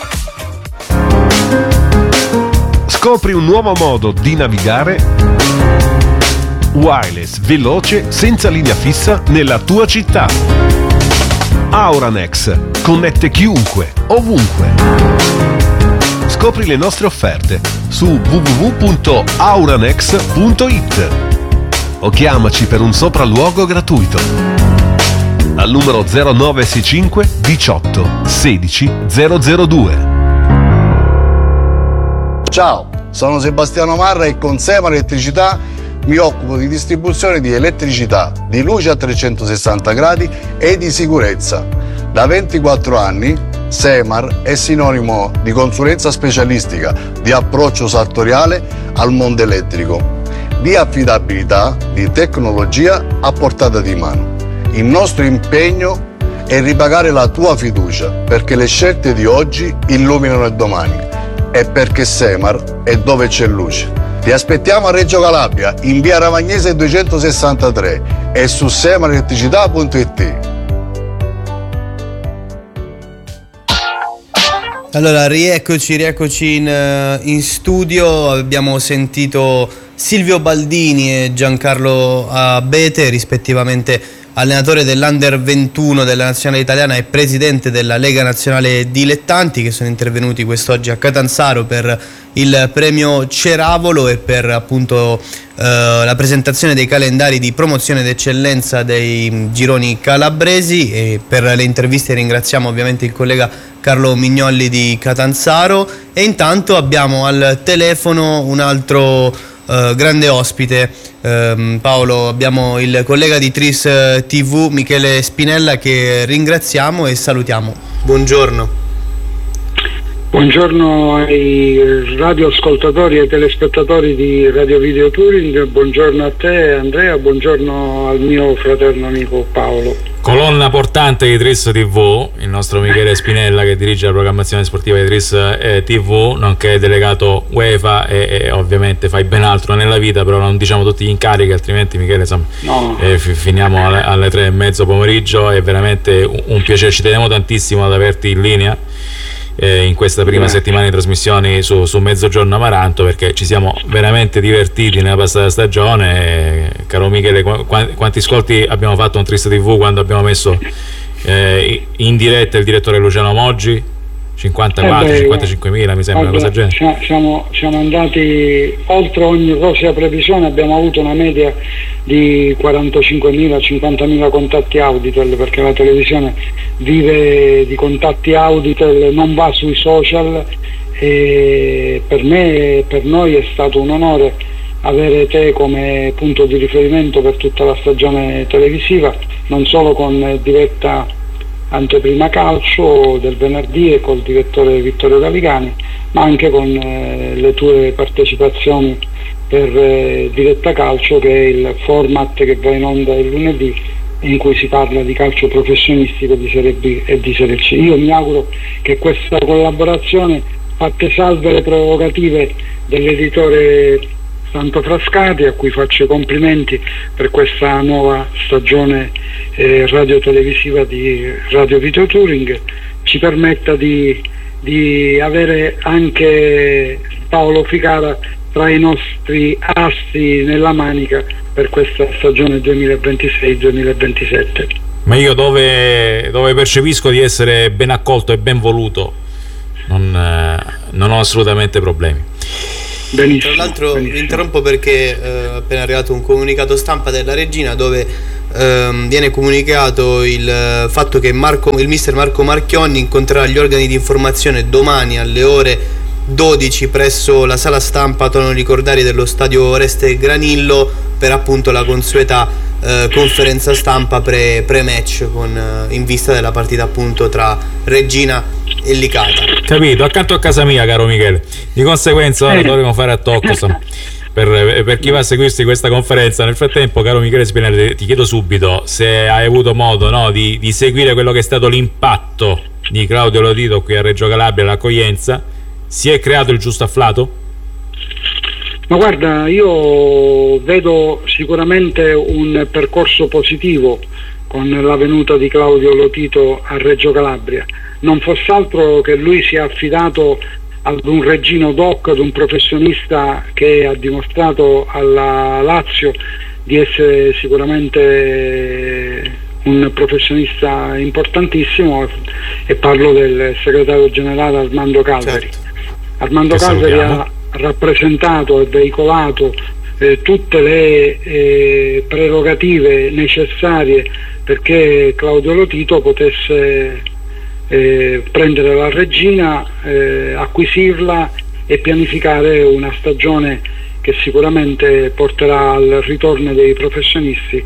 Scopri un nuovo modo di navigare wireless, veloce, senza linea fissa nella tua città. Auranex connette chiunque, ovunque. Scopri le nostre offerte su w w w punto auranex punto i t o chiamaci per un sopralluogo gratuito al numero zero nove sei cinque diciotto sedici zero zero due. Ciao, sono Sebastiano Marra e con Semar Elettricità mi occupo di distribuzione di elettricità, di luce a trecentosessanta gradi e di sicurezza. Da ventiquattro anni Semar è sinonimo di consulenza specialistica, di approccio sartoriale al mondo elettrico, di affidabilità, di tecnologia a portata di mano. Il nostro impegno è ripagare la tua fiducia, perché le scelte di oggi illuminano il domani e perché Semar è dove c'è luce. Ti aspettiamo a Reggio Calabria, in via Ravagnese duecentosessantatré e su semar elettricità punto i t. Allora, rieccoci, rieccoci in, in studio. Abbiamo sentito Silvio Baldini e Giancarlo Abete, rispettivamente allenatore dell'Under ventuno della nazionale italiana e presidente della Lega Nazionale Dilettanti, che sono intervenuti quest'oggi a Catanzaro per il premio Ceravolo e per appunto eh, la presentazione dei calendari di promozione d'eccellenza dei gironi calabresi. E per le interviste ringraziamo ovviamente il collega Carlo Mignolli di Catanzaro. E intanto abbiamo al telefono un altro Uh, grande ospite, uh, Paolo. Abbiamo il collega di Tris T V Michele Spinella, che ringraziamo e salutiamo. Buongiorno. Buongiorno ai radioascoltatori e telespettatori di Radio Video Touring, buongiorno a te Andrea, buongiorno al mio fraterno amico Paolo. Colonna portante di Tris T V, il nostro Michele Spinella, che dirige la programmazione sportiva di Tris eh, T V, nonché delegato UEFA e, e ovviamente fai ben altro nella vita, però non diciamo tutti gli incarichi, altrimenti Michele insomma, no. eh, f- finiamo alle, alle tre e mezzo pomeriggio. È veramente un, un piacere, ci teniamo tantissimo ad averti in linea eh, in questa prima Grazie. settimana di trasmissioni su, su Mezzogiorno Amaranto, perché ci siamo veramente divertiti nella passata stagione. Eh, caro Michele, qu- quanti ascolti abbiamo fatto un Tris T V quando abbiamo messo eh, in diretta il direttore Luciano Moggi? cinquantaquattro cinquantacinquemila mi sembra, una cosa del genere. Siamo, siamo andati oltre ogni rosea previsione, abbiamo avuto una media di quarantacinquemila cinquantamila contatti Auditel, perché la televisione vive di contatti Auditel, non va sui social, e per me e per noi è stato un onore avere te come punto di riferimento per tutta la stagione televisiva, non solo con diretta anteprima calcio del venerdì e col direttore Vittorio Galigani, ma anche con eh, le tue partecipazioni per eh, diretta calcio, che è il format che va in onda il lunedì in cui si parla di calcio professionistico di Serie B e di Serie C. Io mi auguro che questa collaborazione, fatte salve le prerogative dell'editore Santo Frascati, a cui faccio i complimenti per questa nuova stagione eh, radiotelevisiva di Radio Video Touring, ci permetta di, di avere anche Paolo Ficara tra i nostri assi nella manica per questa stagione duemilaventisei duemilaventisette. Ma io dove, dove percepisco di essere ben accolto e ben voluto non, eh, non ho assolutamente problemi. Benissimo, tra l'altro benissimo. Vi interrompo perché eh, è appena arrivato un comunicato stampa della Regina dove ehm, viene comunicato il eh, fatto che Marco, il mister Marco Marchionni incontrerà gli organi di informazione domani alle ore dodici presso la sala stampa Tono Ricordari dello stadio Oreste Granillo per appunto la consueta eh, conferenza stampa pre, pre-match con, eh, in vista della partita appunto tra Regina e Licata. Capito, accanto a casa mia, caro Michele. Di conseguenza ora dovremo fare a tocco per, per chi va a seguirsi questa conferenza. Nel frattempo, caro Michele Spinelli, ti chiedo subito se hai avuto modo, no, di, di seguire quello che è stato l'impatto di Claudio Lotito qui a Reggio Calabria, l'accoglienza. Si è creato il giusto afflato? Ma guarda, io vedo sicuramente un percorso positivo con la venuta di Claudio Lotito a Reggio Calabria. Non fosse altro che lui si è affidato ad un regino doc, ad un professionista che ha dimostrato alla Lazio di essere sicuramente un professionista importantissimo, e parlo del segretario generale Armando Calveri. Certo. Armando che Calveri salutiamo. Ha rappresentato e veicolato eh, tutte le eh, prerogative necessarie perché Claudio Lotito potesse eh, prendere la Regina, eh, acquisirla e pianificare una stagione che sicuramente porterà al ritorno dei professionisti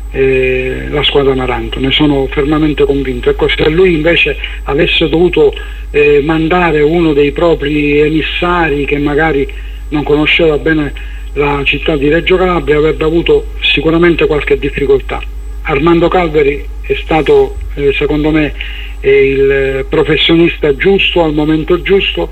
eh, la squadra Amaranto. Ne sono fermamente convinto. Ecco, se lui invece avesse dovuto eh, mandare uno dei propri emissari che magari non conosceva bene la città di Reggio Calabria, avrebbe avuto sicuramente qualche difficoltà. Armando Calveri è stato eh, secondo me eh, il professionista giusto al momento giusto,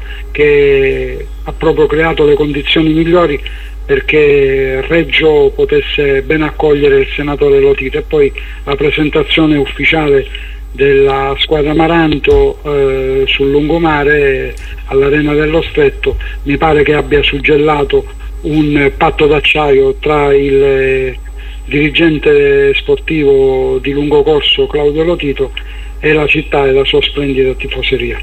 che ha proprio creato le condizioni migliori perché Reggio potesse ben accogliere il senatore Lotito. E poi la presentazione ufficiale della squadra Amaranto eh, sul lungomare all'Arena dello Stretto mi pare che abbia suggellato un patto d'acciaio tra il eh, dirigente sportivo di lungo corso Claudio Lotito e la città e la sua splendida tifoseria.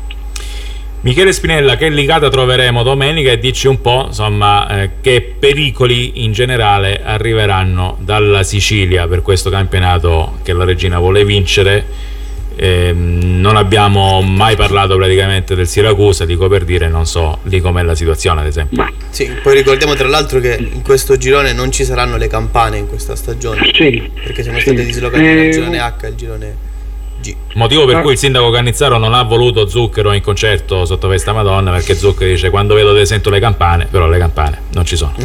Michele Spinella, che Licata troveremo domenica, e dici un po' insomma eh, che pericoli in generale arriveranno dalla Sicilia per questo campionato che la Regina vuole vincere. Eh, non abbiamo mai parlato praticamente del Siracusa, dico per dire, non so lì com'è la situazione ad esempio. Sì, poi ricordiamo tra l'altro che in questo girone non ci saranno le campane in questa stagione, sì, perché siamo sì. stati dislocati eh, dal girone H al girone G. Motivo per cui il sindaco Cannizzaro non ha voluto Zucchero in concerto sotto Festa Madonna, perché Zucchero dice: quando vedo sento le campane, però le campane non ci sono.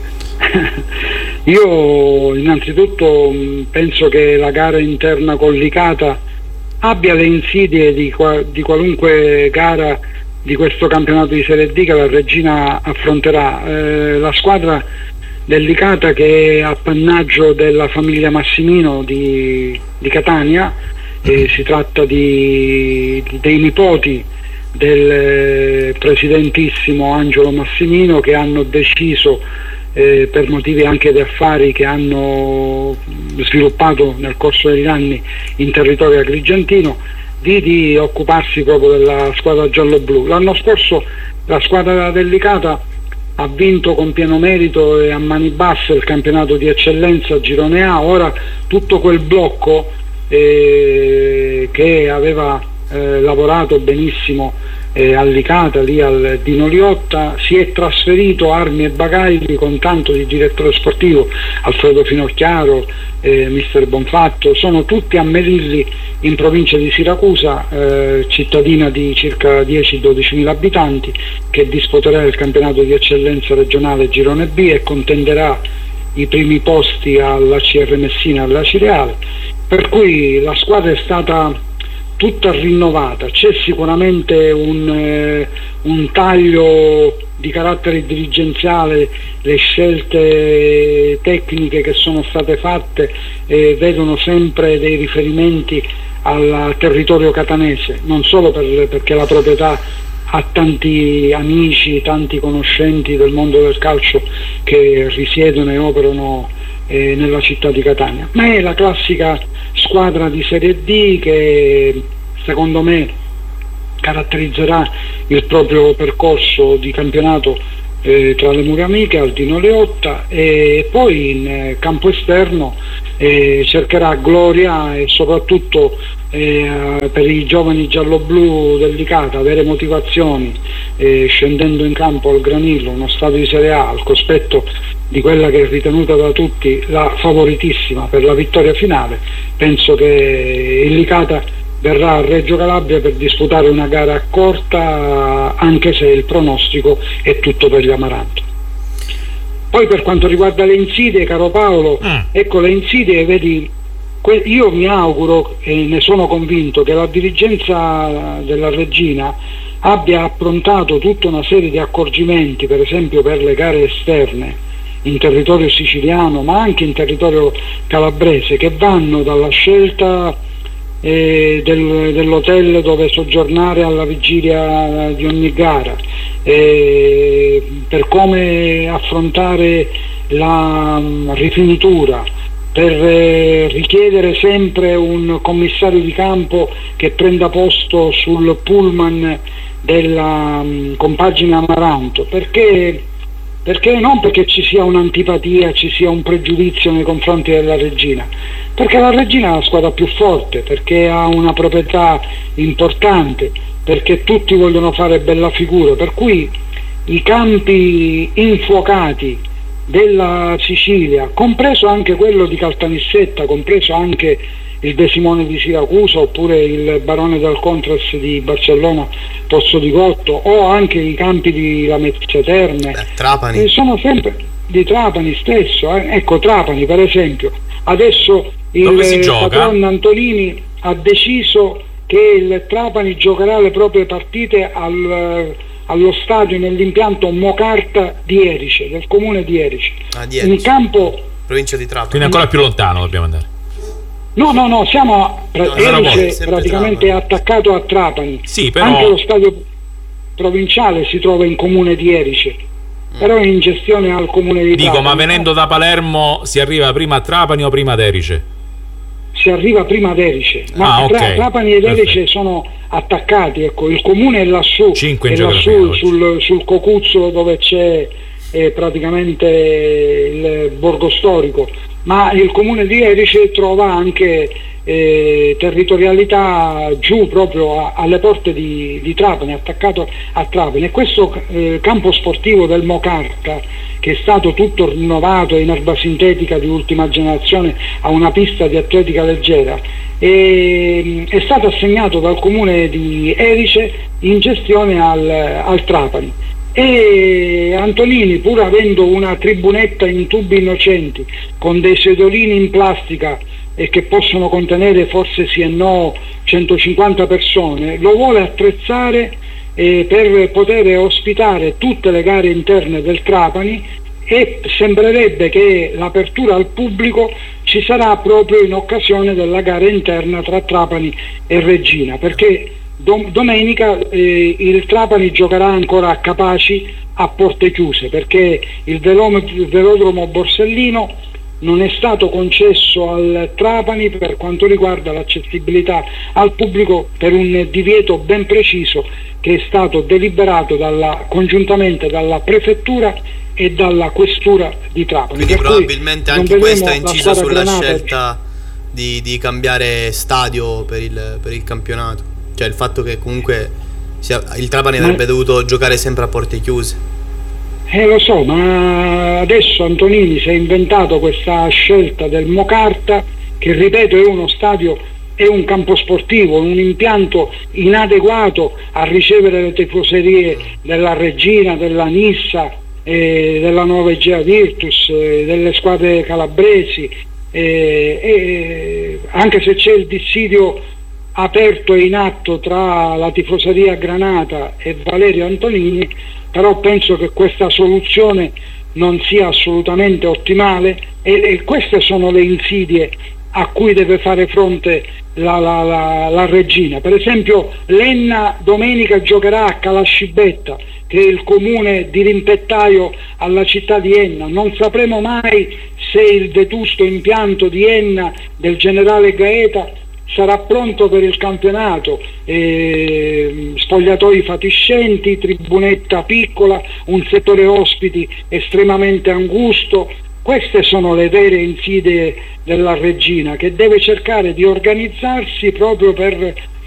Io innanzitutto penso che la gara interna con Licata abbia le insidie di, di qualunque gara di questo campionato di Serie D che la Regina affronterà. Eh, la squadra del Licata, che è appannaggio della famiglia Massimino di, di Catania, eh, si tratta di, di, dei nipoti del presidentissimo Angelo Massimino, che hanno deciso eh, per motivi anche di affari che hanno sviluppato nel corso degli anni in territorio agrigentino, di, di occuparsi proprio della squadra giallo-blu. L'anno scorso la squadra del Licata ha vinto con pieno merito e a mani basse il campionato di eccellenza Girone A. Ora tutto quel blocco eh, che aveva eh, lavorato benissimo eh, a Licata, lì al Dino Liotta, si è trasferito armi e bagagli con tanto di direttore sportivo Alfredo Finocchiaro, eh, mister Bonfatto. Sono tutti a Melilli in provincia di Siracusa, eh, cittadina di circa dieci dodici mila abitanti, che disputerà il campionato di eccellenza regionale Girone B e contenderà i primi posti alla C R Messina e alla Cireale, per cui la squadra è stata tutta rinnovata. C'è sicuramente un, eh, un taglio di carattere dirigenziale, le scelte tecniche che sono state fatte eh, vedono sempre dei riferimenti al territorio catanese, non solo per, perché la proprietà ha tanti amici, tanti conoscenti del mondo del calcio che risiedono e operano eh, nella città di Catania, ma è la classica squadra di Serie D che secondo me caratterizzerà il proprio percorso di campionato eh, tra le mura amiche, Aldino Leotta, e poi in eh, campo esterno eh, cercherà gloria e soprattutto eh, per i giovani gialloblu del Licata avere motivazioni eh, scendendo in campo al Granillo, uno stadio di Serie A, al cospetto di quella che è ritenuta da tutti la favoritissima per la vittoria finale. Penso che il Licata verrà a Reggio Calabria per disputare una gara corta, anche se il pronostico è tutto per gli Amaranto. Poi per quanto riguarda le insidie, caro Paolo, mm. ecco le insidie, vedi, io mi auguro e ne sono convinto che la dirigenza della Reggina abbia approntato tutta una serie di accorgimenti, per esempio per le gare esterne in territorio siciliano ma anche in territorio calabrese, che vanno dalla scelta Eh, del, dell'hotel dove soggiornare alla vigilia di ogni gara, eh, per come affrontare la um, rifinitura, per eh, richiedere sempre un commissario di campo che prenda posto sul pullman della um, compagine Amaranto, perché perché non perché ci sia un'antipatia, ci sia un pregiudizio nei confronti della Reggina, perché la Reggina è la squadra più forte, perché ha una proprietà importante, perché tutti vogliono fare bella figura, per cui i campi infuocati della Sicilia, compreso anche quello di Caltanissetta, compreso anche il De Simone di Siracusa oppure il Barone del Contras di Barcellona Pozzo di Gotto, o anche i campi di Lamezia Terme, Beh, Trapani. Eh, sono sempre di Trapani stesso, eh. ecco Trapani per esempio, adesso il patron Antolini ha deciso che il Trapani giocherà le proprie partite al, allo stadio nell'impianto Mocarta di Erice, del comune di Erice, ah, di Erice. in campo provincia di Trapani, quindi ancora più lontano dobbiamo andare. No, no, no, siamo a No, Erice, praticamente Trapani. Attaccato a Trapani. Sì, però... Anche lo stadio provinciale si trova in comune di Erice, mm. però è in gestione al comune di Dico, Trapani. ma venendo da Palermo si arriva prima a Trapani o prima ad Erice? Si arriva prima ad Erice, ma ah, okay. Tra, Trapani ed Erice Perfetto. sono attaccati, ecco, il comune è lassù, Cinque è lassù sul, sul Cocuzzolo dove c'è eh, praticamente il borgo storico, ma il comune di Erice trova anche eh, territorialità giù proprio a, alle porte di, di Trapani, attaccato a Trapani, e questo eh, campo sportivo del Mocarta, che è stato tutto rinnovato in erba sintetica di ultima generazione, a una pista di atletica leggera, e, è stato assegnato dal comune di Erice in gestione al, al Trapani. E Antolini, pur avendo una tribunetta in tubi innocenti con dei sedolini in plastica e che possono contenere forse sì e no centocinquanta persone, lo vuole attrezzare eh, per poter ospitare tutte le gare interne del Trapani, e sembrerebbe che l'apertura al pubblico ci sarà proprio in occasione della gara interna tra Trapani e Reggina, perché domenica eh, il Trapani giocherà ancora a Capaci a porte chiuse, perché il, velom- il velodromo Borsellino non è stato concesso al Trapani per quanto riguarda l'accessibilità al pubblico, per un divieto ben preciso che è stato deliberato dalla, congiuntamente dalla prefettura e dalla questura di Trapani. Quindi per probabilmente anche questo ha inciso sulla granata. scelta di, di cambiare stadio per il, per il campionato, cioè il fatto che comunque sia, il Trapani avrebbe ma, dovuto giocare sempre a porte chiuse. Eh lo so, ma adesso Antonini si è inventato questa scelta del Mocarta, che ripeto è uno stadio, è un campo sportivo, un impianto inadeguato a ricevere le tifoserie della Reggina, della Nissa eh, della nuova Egea Virtus, eh, delle squadre calabresi, eh, eh, anche se c'è il dissidio aperto e in atto tra la tifoseria Granata e Valerio Antonini, però penso che questa soluzione non sia assolutamente ottimale e, e queste sono le insidie a cui deve fare fronte la, la, la, la Regina. Per esempio l'Enna domenica giocherà a Calascibetta, che è il comune dirimpettaio alla città di Enna. Non sapremo mai se il vetusto impianto di Enna del generale Gaeta sarà pronto per il campionato, eh, spogliatoi fatiscenti, tribunetta piccola, un settore ospiti estremamente angusto. Queste sono le vere insidie della Regina, che deve cercare di organizzarsi proprio per